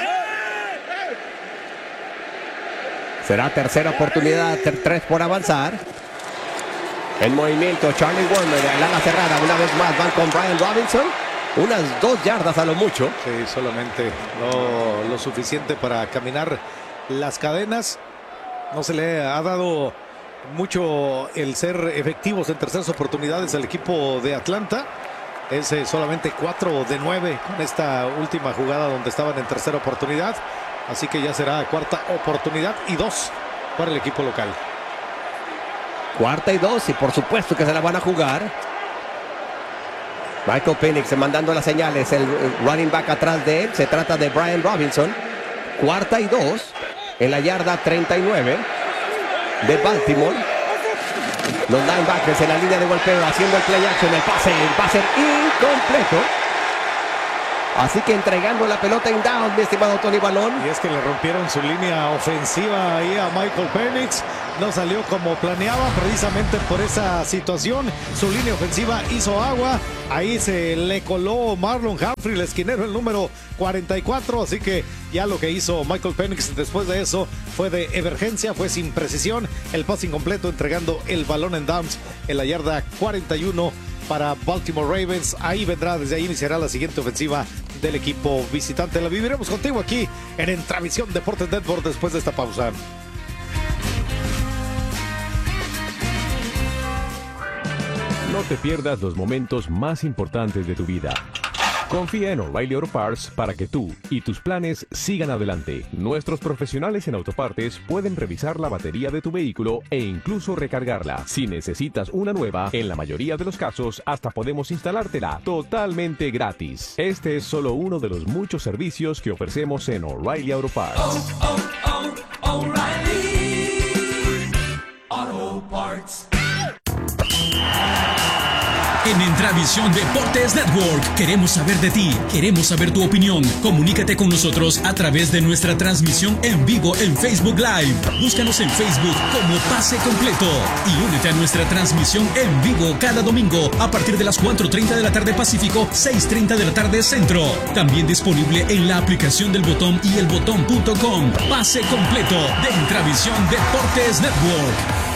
Será tercera oportunidad, 3 por avanzar. En movimiento, Charlie Warner, el ala cerrada, una vez más van con Brian Robinson. Unas 2 yardas a lo mucho. Sí, solamente lo suficiente para caminar las cadenas. No se le ha dado mucho el ser efectivos en terceras oportunidades al equipo de Atlanta. Es solamente 4 de 9 con esta última jugada donde estaban en tercera oportunidad. Así que ya será cuarta oportunidad y 2 para el equipo local. Cuarta y 2 y por supuesto que se la van a jugar. Michael Penix mandando las señales, el running back atrás de él, se trata de Brian Robinson. Cuarta y 2 en la yarda 39 de Baltimore. Los linebackers en la línea de golpeo haciendo el play action, el pase incompleto. Así que entregando la pelota en down, mi estimado Tony Balón. Y es que le rompieron su línea ofensiva ahí a Michael Penix. No salió como planeaba precisamente por esa situación. Su línea ofensiva hizo agua. Ahí se le coló Marlon Humphrey, el esquinero, el número 44. Así que ya lo que hizo Michael Penix después de eso fue de emergencia, fue sin precisión. El pase incompleto, entregando el balón en downs en la yarda 41 para Baltimore Ravens. Ahí vendrá, desde ahí iniciará la siguiente ofensiva del equipo visitante. La viviremos contigo aquí en Entravisión Deportes Network después de esta pausa. No te pierdas los momentos más importantes de tu vida. Confía en O'Reilly Auto Parts para que tú y tus planes sigan adelante. Nuestros profesionales en autopartes pueden revisar la batería de tu vehículo e incluso recargarla. Si necesitas una nueva, en la mayoría de los casos hasta podemos instalártela totalmente gratis. Este es solo uno de los muchos servicios que ofrecemos en O'Reilly Auto Parts. O'Reilly Auto Parts. En Entravisión Deportes Network queremos saber de ti, queremos saber tu opinión. Comunícate con nosotros a través de nuestra transmisión en vivo en Facebook Live. Búscanos en Facebook como Pase Completo y únete a nuestra transmisión en vivo cada domingo a partir de las 4:30 de la tarde Pacífico, 6:30 de la tarde Centro. También disponible en la aplicación del Botón y elbotón.com. Pase Completo de Entravisión Deportes Network.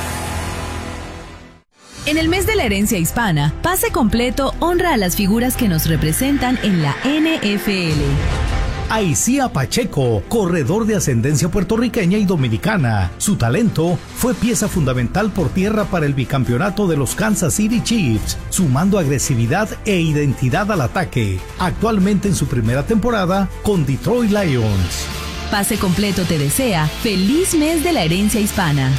En el mes de la herencia hispana, Pase Completo honra a las figuras que nos representan en la NFL. Aicía Pacheco, corredor de ascendencia puertorriqueña y dominicana. Su talento fue pieza fundamental por tierra para el bicampeonato de los Kansas City Chiefs, sumando agresividad e identidad al ataque. Actualmente en su primera temporada con Detroit Lions. Pase Completo te desea feliz mes de la herencia hispana.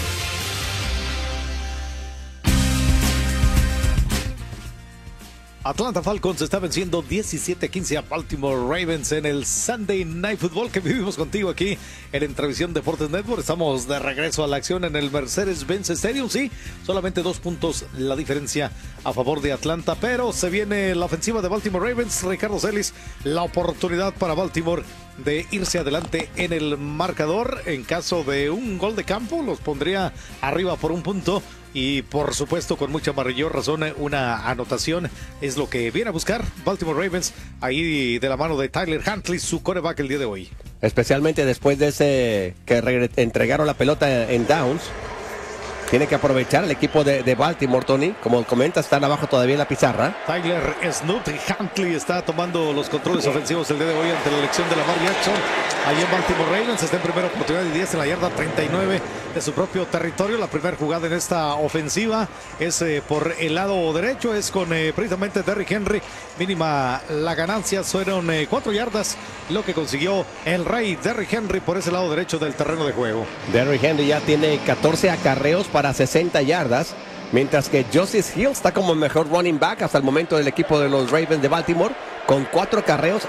Atlanta Falcons está venciendo 17-15 a Baltimore Ravens en el Sunday Night Football que vivimos contigo aquí en Entravisión Deportes Network. Estamos de regreso a la acción en el Mercedes-Benz Stadium. Sí, solamente 2 puntos la diferencia a favor de Atlanta, pero se viene la ofensiva de Baltimore Ravens. Ricardo Celis, la oportunidad para Baltimore de irse adelante en el marcador. En caso de un gol de campo, los pondría arriba por 1 punto. Y por supuesto, con mucha mayor razón, una anotación es lo que viene a buscar Baltimore Ravens, ahí de la mano de Tyler Huntley, su quarterback el día de hoy. Especialmente después de ese que entregaron la pelota en downs. Tiene que aprovechar el equipo de Baltimore, Tony. Como comenta, están abajo todavía en la pizarra. Tyler Snoop Huntley está tomando los controles ofensivos el día de hoy ante la elección de Lamar Jackson. Ahí en Baltimore Ravens está en primera oportunidad y 10 en la yarda 39 de su propio territorio. La primera jugada en esta ofensiva es por el lado derecho, es con precisamente Derrick Henry. Mínima la ganancia, fueron 4 yardas lo que consiguió el rey Derrick Henry por ese lado derecho del terreno de juego. Derrick Henry ya tiene 14 acarreos para 60 yardas, mientras que Justice Hill está como el mejor running back hasta el momento del equipo de los Ravens de Baltimore, con 4 acarreos,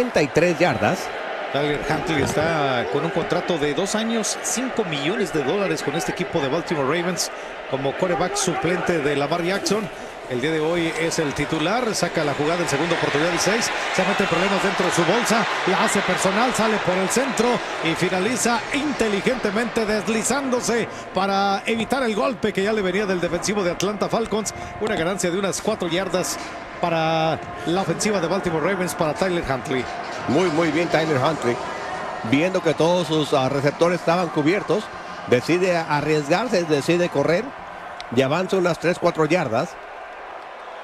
73 yardas. Tyler Huntley está con un contrato de 2 años, $5 millones con este equipo de Baltimore Ravens como quarterback suplente de Lamar Jackson. El día de hoy es el titular, saca la jugada en segunda oportunidad y 6, se mete problemas dentro de su bolsa, la hace personal, sale por el centro y finaliza inteligentemente deslizándose para evitar el golpe que ya le venía del defensivo de Atlanta Falcons. Una ganancia de unas 4 yardas para la ofensiva de Baltimore Ravens para Tyler Huntley. Muy bien Tyler Huntley, viendo que todos sus receptores estaban cubiertos, decide arriesgarse, decide correr y avanza unas 3-4 yardas.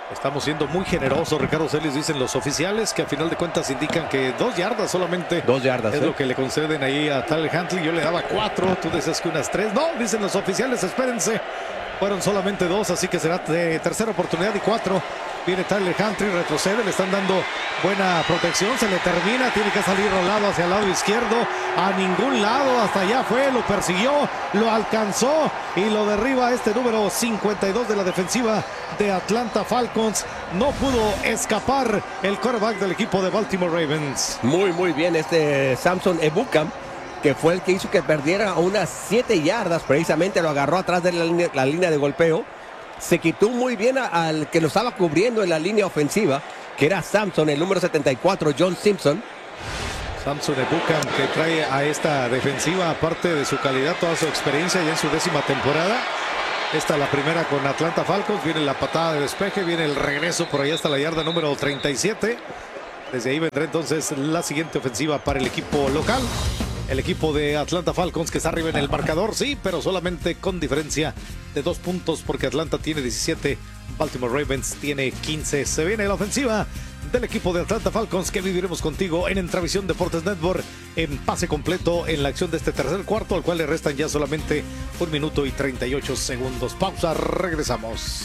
Estamos siendo muy generosos, Ricardo Celis, dicen los oficiales, que a final de cuentas indican que 2 yardas solamente. 2 yardas. Es lo que le conceden ahí a Tyler Huntley. Yo le daba 4, tú decías que unas 3. No, dicen los oficiales, espérense. Fueron solamente 2, así que será de tercera oportunidad y 4. Viene Tyler Huntley, retrocede, le están dando buena protección, se le termina, tiene que salir rolado hacia el lado izquierdo, a ningún lado, hasta allá fue, lo persiguió, lo alcanzó y lo derriba este número 52 de la defensiva de Atlanta Falcons. No pudo escapar el quarterback del equipo de Baltimore Ravens. Muy bien Samson Ebukam, que fue el que hizo que perdiera unas 7 yardas, precisamente lo agarró atrás de la línea de golpeo. Se quitó muy bien al que lo estaba cubriendo en la línea ofensiva, que era Samson, el número 74, John Simpson. Samson Ebukam, que trae a esta defensiva, aparte de su calidad, toda su experiencia ya en su 10ª temporada. Esta es la primera con Atlanta Falcons, viene la patada de despeje, viene el regreso por ahí hasta la yarda número 37. Desde ahí vendrá entonces la siguiente ofensiva para el equipo local. El equipo de Atlanta Falcons, que está arriba en el marcador, sí, pero solamente con diferencia de 2 puntos, porque Atlanta tiene 17, Baltimore Ravens tiene 15. Se viene la ofensiva del equipo de Atlanta Falcons, que viviremos contigo en Entravisión Deportes Network en pase completo en la acción de este tercer cuarto, al cual le restan ya solamente 1 minuto y 38 segundos. Pausa, regresamos.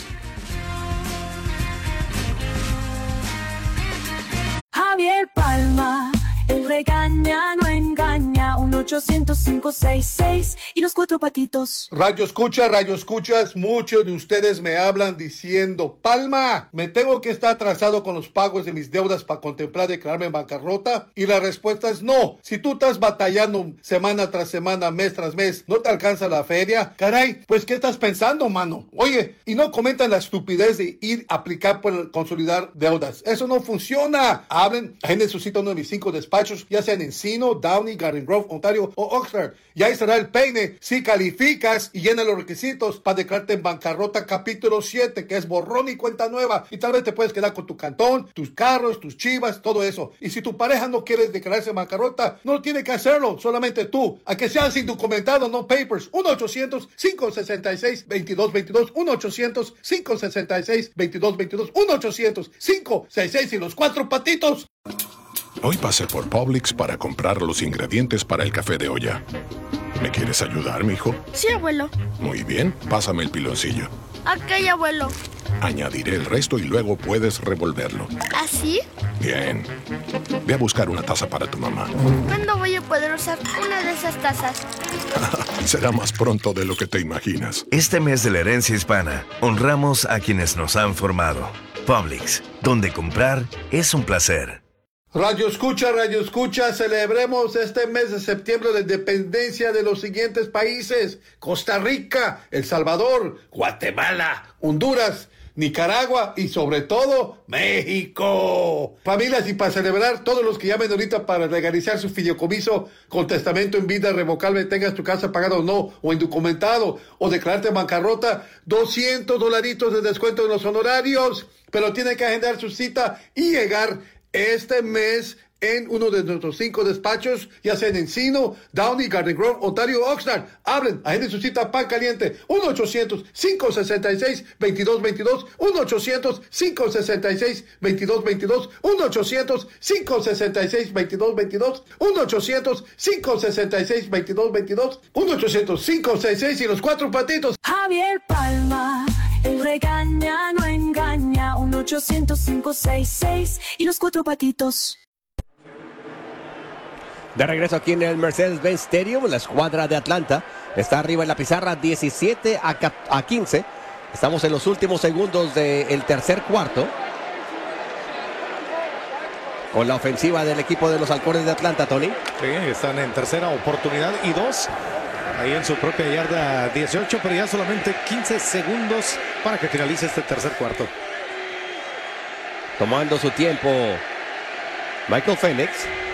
Javier Palma, él regaña, no engaña. 1-800-566 y los 4 patitos. Radio escuchas, muchos de ustedes me hablan diciendo: Palma, me tengo que estar atrasado con los pagos de mis deudas para contemplar declararme en bancarrota. Y la respuesta es no. Si tú estás batallando semana tras semana, mes tras mes, no te alcanza la feria, caray, pues ¿qué estás pensando, mano? Oye, y no comentan la estupidez de ir a aplicar por consolidar deudas. Eso no funciona. Hablen, agenden su cita a uno de mis 5 despachos, ya sea en Encino, Downey, Garden Grove, Ontario o Oxford. Y ahí estará el peine si calificas y llenas los requisitos para declararte en bancarrota capítulo 7, que es borrón y cuenta nueva. Y tal vez te puedes quedar con tu cantón, tus carros, tus chivas, todo eso. Y si tu pareja no quiere declararse en bancarrota, no tiene que hacerlo, solamente tú. A que seas indocumentado, no papers. 1-800-566-2222. 1-800-566-2222. 1-800-566 y los 4 patitos. Hoy pasé por Publix para comprar los ingredientes para el café de olla. ¿Me quieres ayudar, mijo? Sí, abuelo. Muy bien, pásame el piloncillo. Ok, abuelo. Añadiré el resto y luego puedes revolverlo. ¿Así? Bien. Ve a buscar una taza para tu mamá. ¿Cuándo voy a poder usar una de esas tazas? Será más pronto de lo que te imaginas. Este mes de la herencia hispana, honramos a quienes nos han formado. Publix, donde comprar es un placer. Radio escucha, celebremos este mes de septiembre la independencia de los siguientes países: Costa Rica, El Salvador, Guatemala, Honduras, Nicaragua y sobre todo México. Familias, y para celebrar, todos los que llamen ahorita para legalizar su fideicomiso con testamento en vida revocable, tengas tu casa pagada o no, o indocumentado, o declararte en bancarrota, $200 de descuento en los honorarios, pero tiene que agendar su cita y llegar este mes en uno de nuestros 5 despachos, ya sea en Encino, Downey, Garden Grove, Ontario, Oxnard. Hablen, agenden su cita pan caliente. 1-800-566-2222. 1-800-566-2222. 1-800-566-2222. 1-800-566-2222. 1-800-566 y los 4 patitos. Javier Palma, él regaña, no engaña. 1-800-566 y los 4 patitos. De regreso aquí en el Mercedes-Benz Stadium, la escuadra de Atlanta está arriba en la pizarra 17-15. Estamos en los últimos segundos del tercer cuarto. Con la ofensiva del equipo de los Halcones de Atlanta, Tony. Sí, están en tercera oportunidad y 2. Ahí en su propia yarda 18, pero ya solamente 15 segundos para que finalice este tercer cuarto. Tomando su tiempo, Michael Penix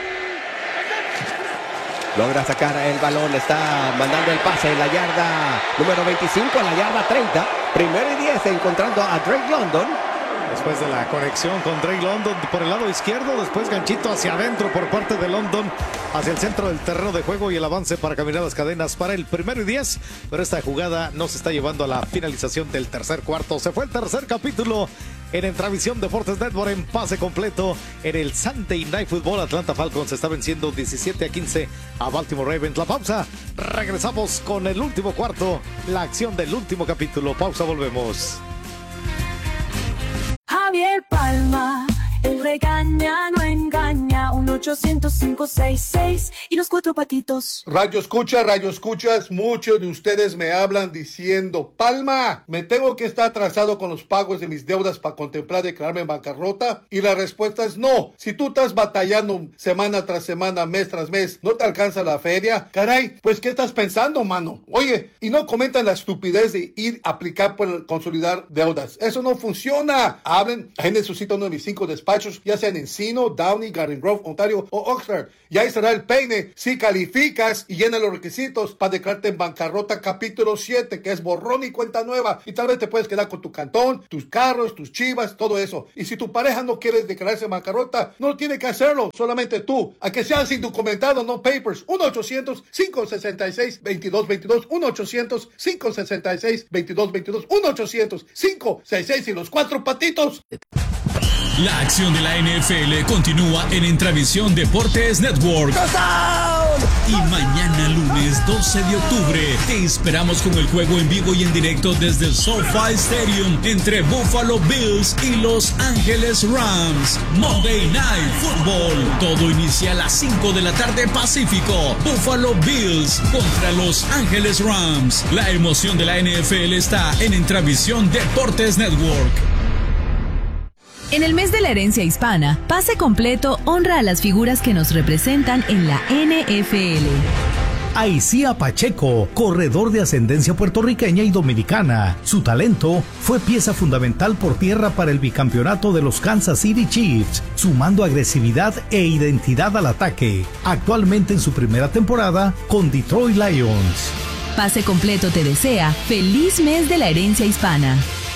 logra sacar el balón, está mandando el pase en la yarda número 25 a la yarda 30. Primero y 10 encontrando a Drake London. Después de la conexión con Drake London por el lado izquierdo, después ganchito hacia adentro por parte de London, hacia el centro del terreno de juego y el avance para caminar las cadenas para el primero y 10. Pero esta jugada no se está llevando a la finalización del tercer cuarto. Se fue el tercer capítulo en Transmisión Deportes Network en pase completo en el Sunday Night Football. Atlanta Falcons está venciendo 17-15 a Baltimore Ravens. La pausa, regresamos con el último cuarto, la acción del último capítulo. Pausa, volvemos. Javier Palma, el regaña no engaña, 1-800-566 y los cuatro patitos. Radio escuchas, muchos de ustedes me hablan diciendo, Palma, ¿me tengo que estar atrasado con los pagos de mis deudas para contemplar declararme en bancarrota? Y la respuesta es no. Si tú estás batallando semana tras semana, mes tras mes, no te alcanza la feria, caray, pues ¿qué estás pensando, mano? Oye, y no comentan la estupidez de ir a aplicar por consolidar deudas. Eso no funciona. Hablen, agenden su cita a uno de mis 5 despachos, ya sean en Encino, Downey, Garden Grove, Ontario o Oxford. Y ahí será el peine si calificas y llenas los requisitos para declararte en bancarrota capítulo 7, que es borrón y cuenta nueva. Y tal vez te puedes quedar con tu cantón, tus carros, tus chivas, todo eso. Y si tu pareja no quiere declararse en bancarrota, no tiene que hacerlo, solamente tú. A que sean sin documentado, no papers. 1-800-566-2222. 1-800-566-2222. 1-800-566 y los cuatro patitos. La acción de la NFL continúa en Intravisión Deportes Network. Y mañana lunes 12 de octubre te esperamos con el juego en vivo y en directo desde el SoFi Stadium entre Buffalo Bills y Los Ángeles Rams. Monday Night Football. Todo inicia a las 5 de la tarde Pacífico. Buffalo Bills contra Los Ángeles Rams. La emoción de la NFL está en Intravisión Deportes Network. En el mes de la herencia hispana, Pase Completo honra a las figuras que nos representan en la NFL. Aicía Pacheco, corredor de ascendencia puertorriqueña y dominicana. Su talento fue pieza fundamental por tierra para el bicampeonato de los Kansas City Chiefs, sumando agresividad e identidad al ataque. Actualmente en su primera temporada con Detroit Lions. Pase Completo te desea feliz mes de la herencia hispana.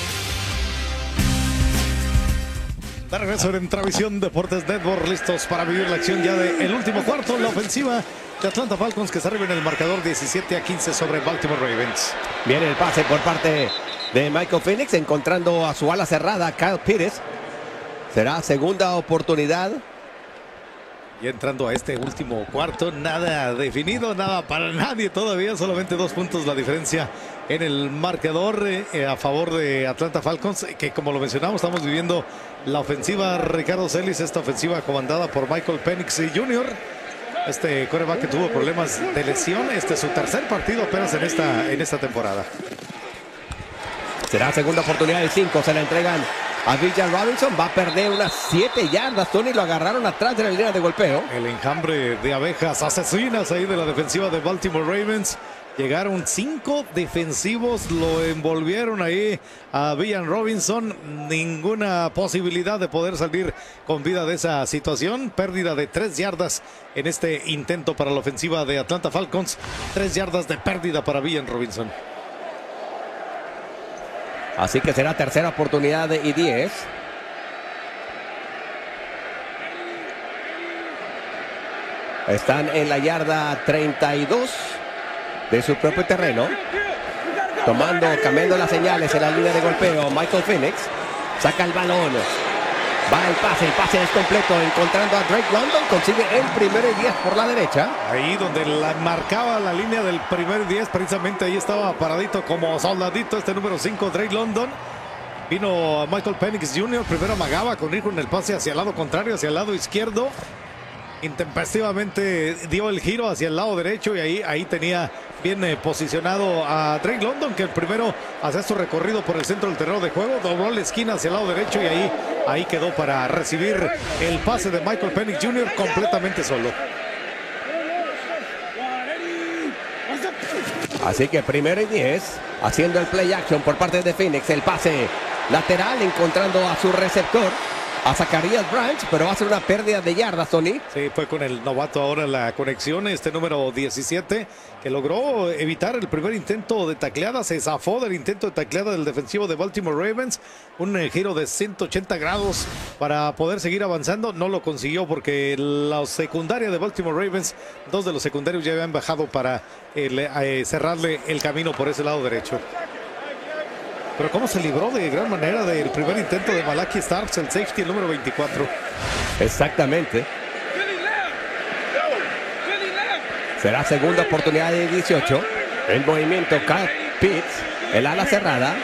De regreso en Transmisión Deportes Network, listos para vivir la acción ya del último cuarto. La ofensiva de Atlanta Falcons que se arriba en el marcador 17-15 sobre Baltimore Ravens. Viene el pase por parte de Michael Penix, encontrando a su ala cerrada, Kyle Pitts. Será segunda oportunidad. Y entrando a este último cuarto, nada definido, nada para nadie todavía, solamente 2 puntos la diferencia en el marcador a favor de Atlanta Falcons, que como lo mencionamos, estamos viviendo la ofensiva Ricardo Celis, esta ofensiva comandada por Michael Penix Jr., este quarterback que tuvo problemas de lesión. Este es su tercer partido apenas en esta temporada. Será segunda oportunidad de 5, se la entregan a Villan Robinson, va a perder unas 7 yardas, Tony, lo agarraron atrás de la línea de golpeo. El enjambre de abejas asesinas ahí de la defensiva de Baltimore Ravens. Llegaron 5 defensivos, lo envolvieron ahí a Villan Robinson. Ninguna posibilidad de poder salir con vida de esa situación. Pérdida de 3 yardas en este intento para la ofensiva de Atlanta Falcons. 3 yardas de pérdida para Villan Robinson. Así que será tercera oportunidad y 10. Están en la yarda 32 de su propio terreno. Cambiando las señales en la línea de golpeo. Michael Penix saca el balón. Va el pase es completo, encontrando a Drake London, consigue el primero y 10 por la derecha. Ahí donde marcaba la línea del primer y 10, precisamente ahí estaba paradito como soldadito este número 5, Drake London. Vino Michael Penix Jr., primero amagaba con ir con el pase hacia el lado contrario, hacia el lado izquierdo. Intempestivamente dio el giro hacia el lado derecho y ahí tenía bien posicionado a Drake London, que el primero hacía su recorrido por el centro del terreno de juego, dobló la esquina hacia el lado derecho y ahí quedó para recibir el pase de Michael Penix Jr. completamente solo. Así que primero y 10, haciendo el play action por parte de Phoenix, el pase lateral encontrando a su receptor, a Zacharias Branch, pero va a ser una pérdida de yardas, Tony. Sí, fue con el novato ahora la conexión, este número 17, que logró evitar el primer intento de tacleada, se zafó del intento de tacleada del defensivo de Baltimore Ravens, un giro de 180 grados para poder seguir avanzando, no lo consiguió porque la secundaria de Baltimore Ravens, 2 de los secundarios ya habían bajado para cerrarle el camino por ese lado derecho. Pero cómo se libró de gran manera del primer intento de Malaki Starks, el safety, el número 24. Exactamente. Será segunda oportunidad de 18. El movimiento Kyle Pitts, el ala cerrada.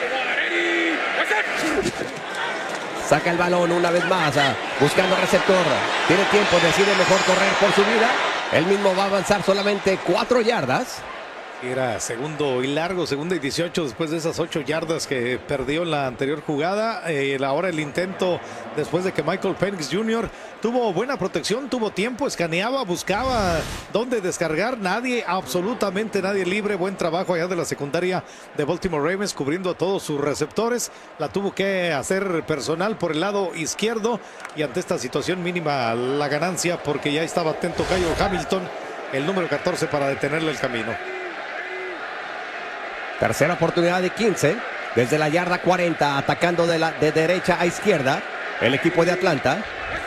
Saca el balón una vez más, buscando receptor. Tiene tiempo, decide mejor correr por su vida. Él mismo va a avanzar solamente 4 yardas. Era segundo y largo, segunda y 18 después de esas 8 yardas que perdió en la anterior jugada. Ahora el intento después de que Michael Penix Jr. tuvo buena protección, tuvo tiempo, escaneaba, buscaba dónde descargar. Nadie, absolutamente nadie libre. Buen trabajo allá de la secundaria de Baltimore Ravens cubriendo a todos sus receptores. La tuvo que hacer personal por el lado izquierdo y ante esta situación mínima la ganancia porque ya estaba atento Kyle Hamilton, el número 14, para detenerle el camino. Tercera oportunidad de 15, desde la yarda 40, atacando de derecha a izquierda, el equipo de Atlanta.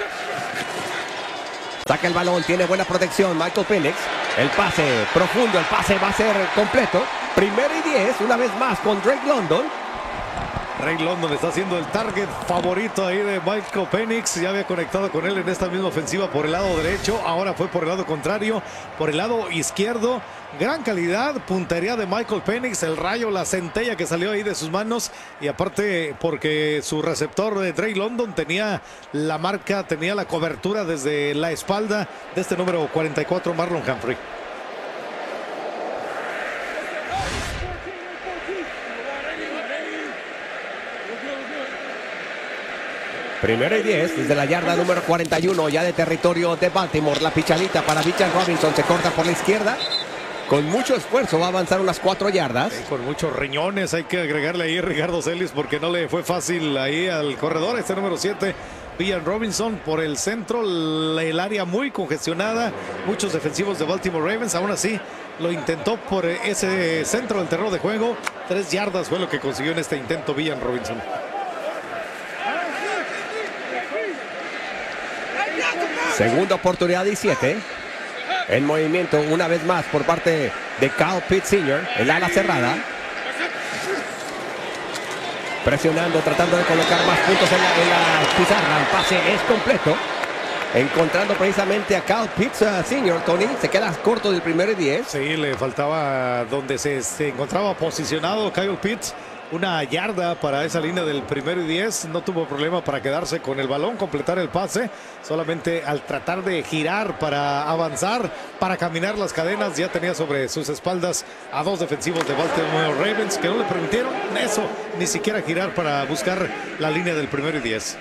Saca el balón, tiene buena protección Michael Penix. El pase profundo, el pase va a ser completo. Primero y 10, una vez más con Drake London. Drake London está siendo el target favorito ahí de Michael Penix. Ya había conectado con él en esta misma ofensiva por el lado derecho. Ahora fue por el lado contrario, por el lado izquierdo. Gran calidad, puntería de Michael Penix. El rayo, la centella que salió ahí de sus manos. Y aparte porque su receptor de Drake London tenía la marca, tenía la cobertura desde la espalda de este número 44, Marlon Humphrey. Primero y 10, desde la yarda número 41, ya de territorio de Baltimore. La pichadita para Bijan Robinson, se corta por la izquierda. Con mucho esfuerzo va a avanzar unas 4 yardas. Con muchos riñones, hay que agregarle ahí a Ricardo Celis porque no le fue fácil ahí al corredor. Este número 7, Bijan Robinson, por el centro, el área muy congestionada. Muchos defensivos de Baltimore Ravens, aún así lo intentó por ese centro del terreno de juego. 3 yardas fue lo que consiguió en este intento Bijan Robinson. Segunda oportunidad 17. En movimiento una vez más por parte de Kyle Pitts Sr., el ala cerrada. Presionando, tratando de colocar más puntos en la pizarra. El pase es completo. Encontrando precisamente a Kyle Pitts Sr., Tony. Se queda corto del primero y 10. Sí, le faltaba donde se encontraba posicionado Kyle Pitts. Una yarda para esa línea del primero y 10. No tuvo problema para quedarse con el balón, completar el pase. Solamente al tratar de girar para avanzar, para caminar las cadenas, ya tenía sobre sus espaldas a 2 defensivos de Baltimore Ravens que no le permitieron eso, ni siquiera girar para buscar la línea del primero y 10.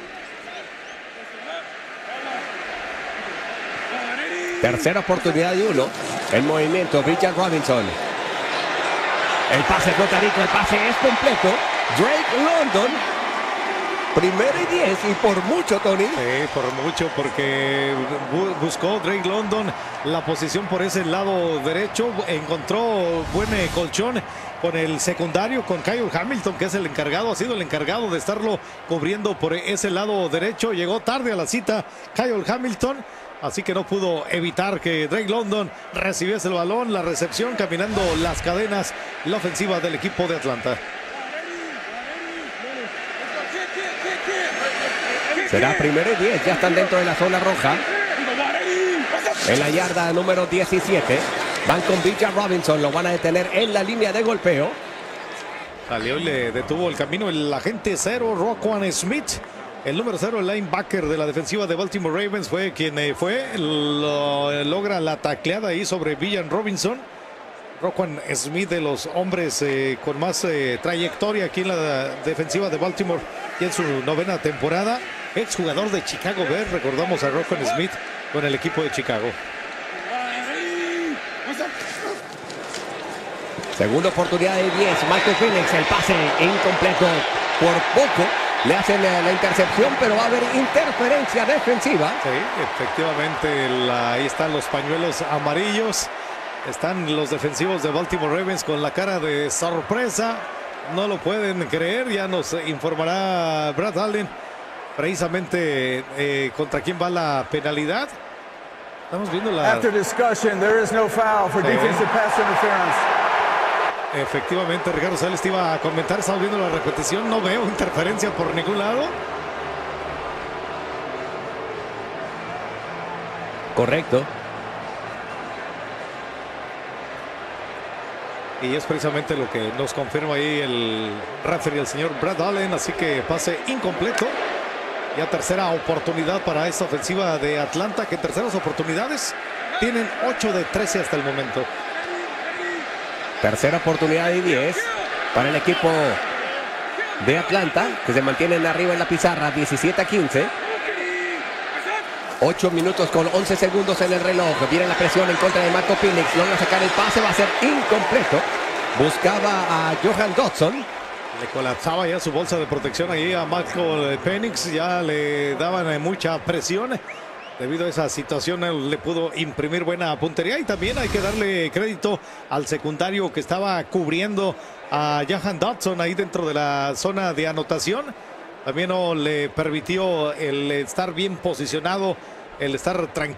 Tercera oportunidad de 1. En movimiento, Bijan Robinson. El pase flotadito, el pase es completo. Drake London. Primero y 10 y por mucho, Tony. Sí, por mucho, porque buscó Drake London la posición por ese lado derecho. Encontró buen colchón con el secundario, con Kyle Hamilton, que es el encargado, ha sido el encargado de estarlo cubriendo por ese lado derecho. Llegó tarde a la cita Kyle Hamilton. Así que no pudo evitar que Drake London recibiese el balón, la recepción, caminando las cadenas, la ofensiva del equipo de Atlanta. Será primero y 10, ya están dentro de la zona roja. En la yarda número 17, van con Bijan Robinson, lo van a detener en la línea de golpeo. Salió y le detuvo el camino el agente 0, Roquan Smith. El número 0, el linebacker de la defensiva de Baltimore Ravens, fue quien logra la tacleada ahí sobre Bijan Robinson. Roquan Smith, de los hombres con más trayectoria aquí en la defensiva de Baltimore y en su 9ª temporada. Exjugador de Chicago Bears, recordamos a Roquan Smith con el equipo de Chicago. Segunda oportunidad de 10, Michael Penix, el pase incompleto por poco. Le hacen la intercepción, pero va a haber interferencia defensiva. Sí, efectivamente, ahí están los pañuelos amarillos. Están los defensivos de Baltimore Ravens con la cara de sorpresa. No lo pueden creer, ya nos informará Brad Allen precisamente contra quién va la penalidad. Estamos viendo la... After discussion, there is no foul for defensive pass interference. Efectivamente, Ricardo Sales te iba a comentar, estamos viendo la repetición, no veo interferencia por ningún lado. Correcto. Y es precisamente lo que nos confirma ahí el referee, el señor Brad Allen, así que pase incompleto. Ya tercera oportunidad para esta ofensiva de Atlanta, que en terceras oportunidades tienen 8 de 13 hasta el momento. Tercera oportunidad y 10 para el equipo de Atlanta, que se mantienen arriba en la pizarra, 17-15. 8 minutos con 11 segundos en el reloj. Viene la presión en contra de Marco Penix. Logra sacar el pase, va a ser incompleto. Buscaba a Johan Dodson. Le colapsaba ya su bolsa de protección ahí a Marco Penix. Ya le daban mucha presión. Debido a esa situación, él le pudo imprimir buena puntería. Y también hay que darle crédito al secundario que estaba cubriendo a Johan Dodson ahí dentro de la zona de anotación. También no le permitió el estar bien posicionado, el estar tranquilo.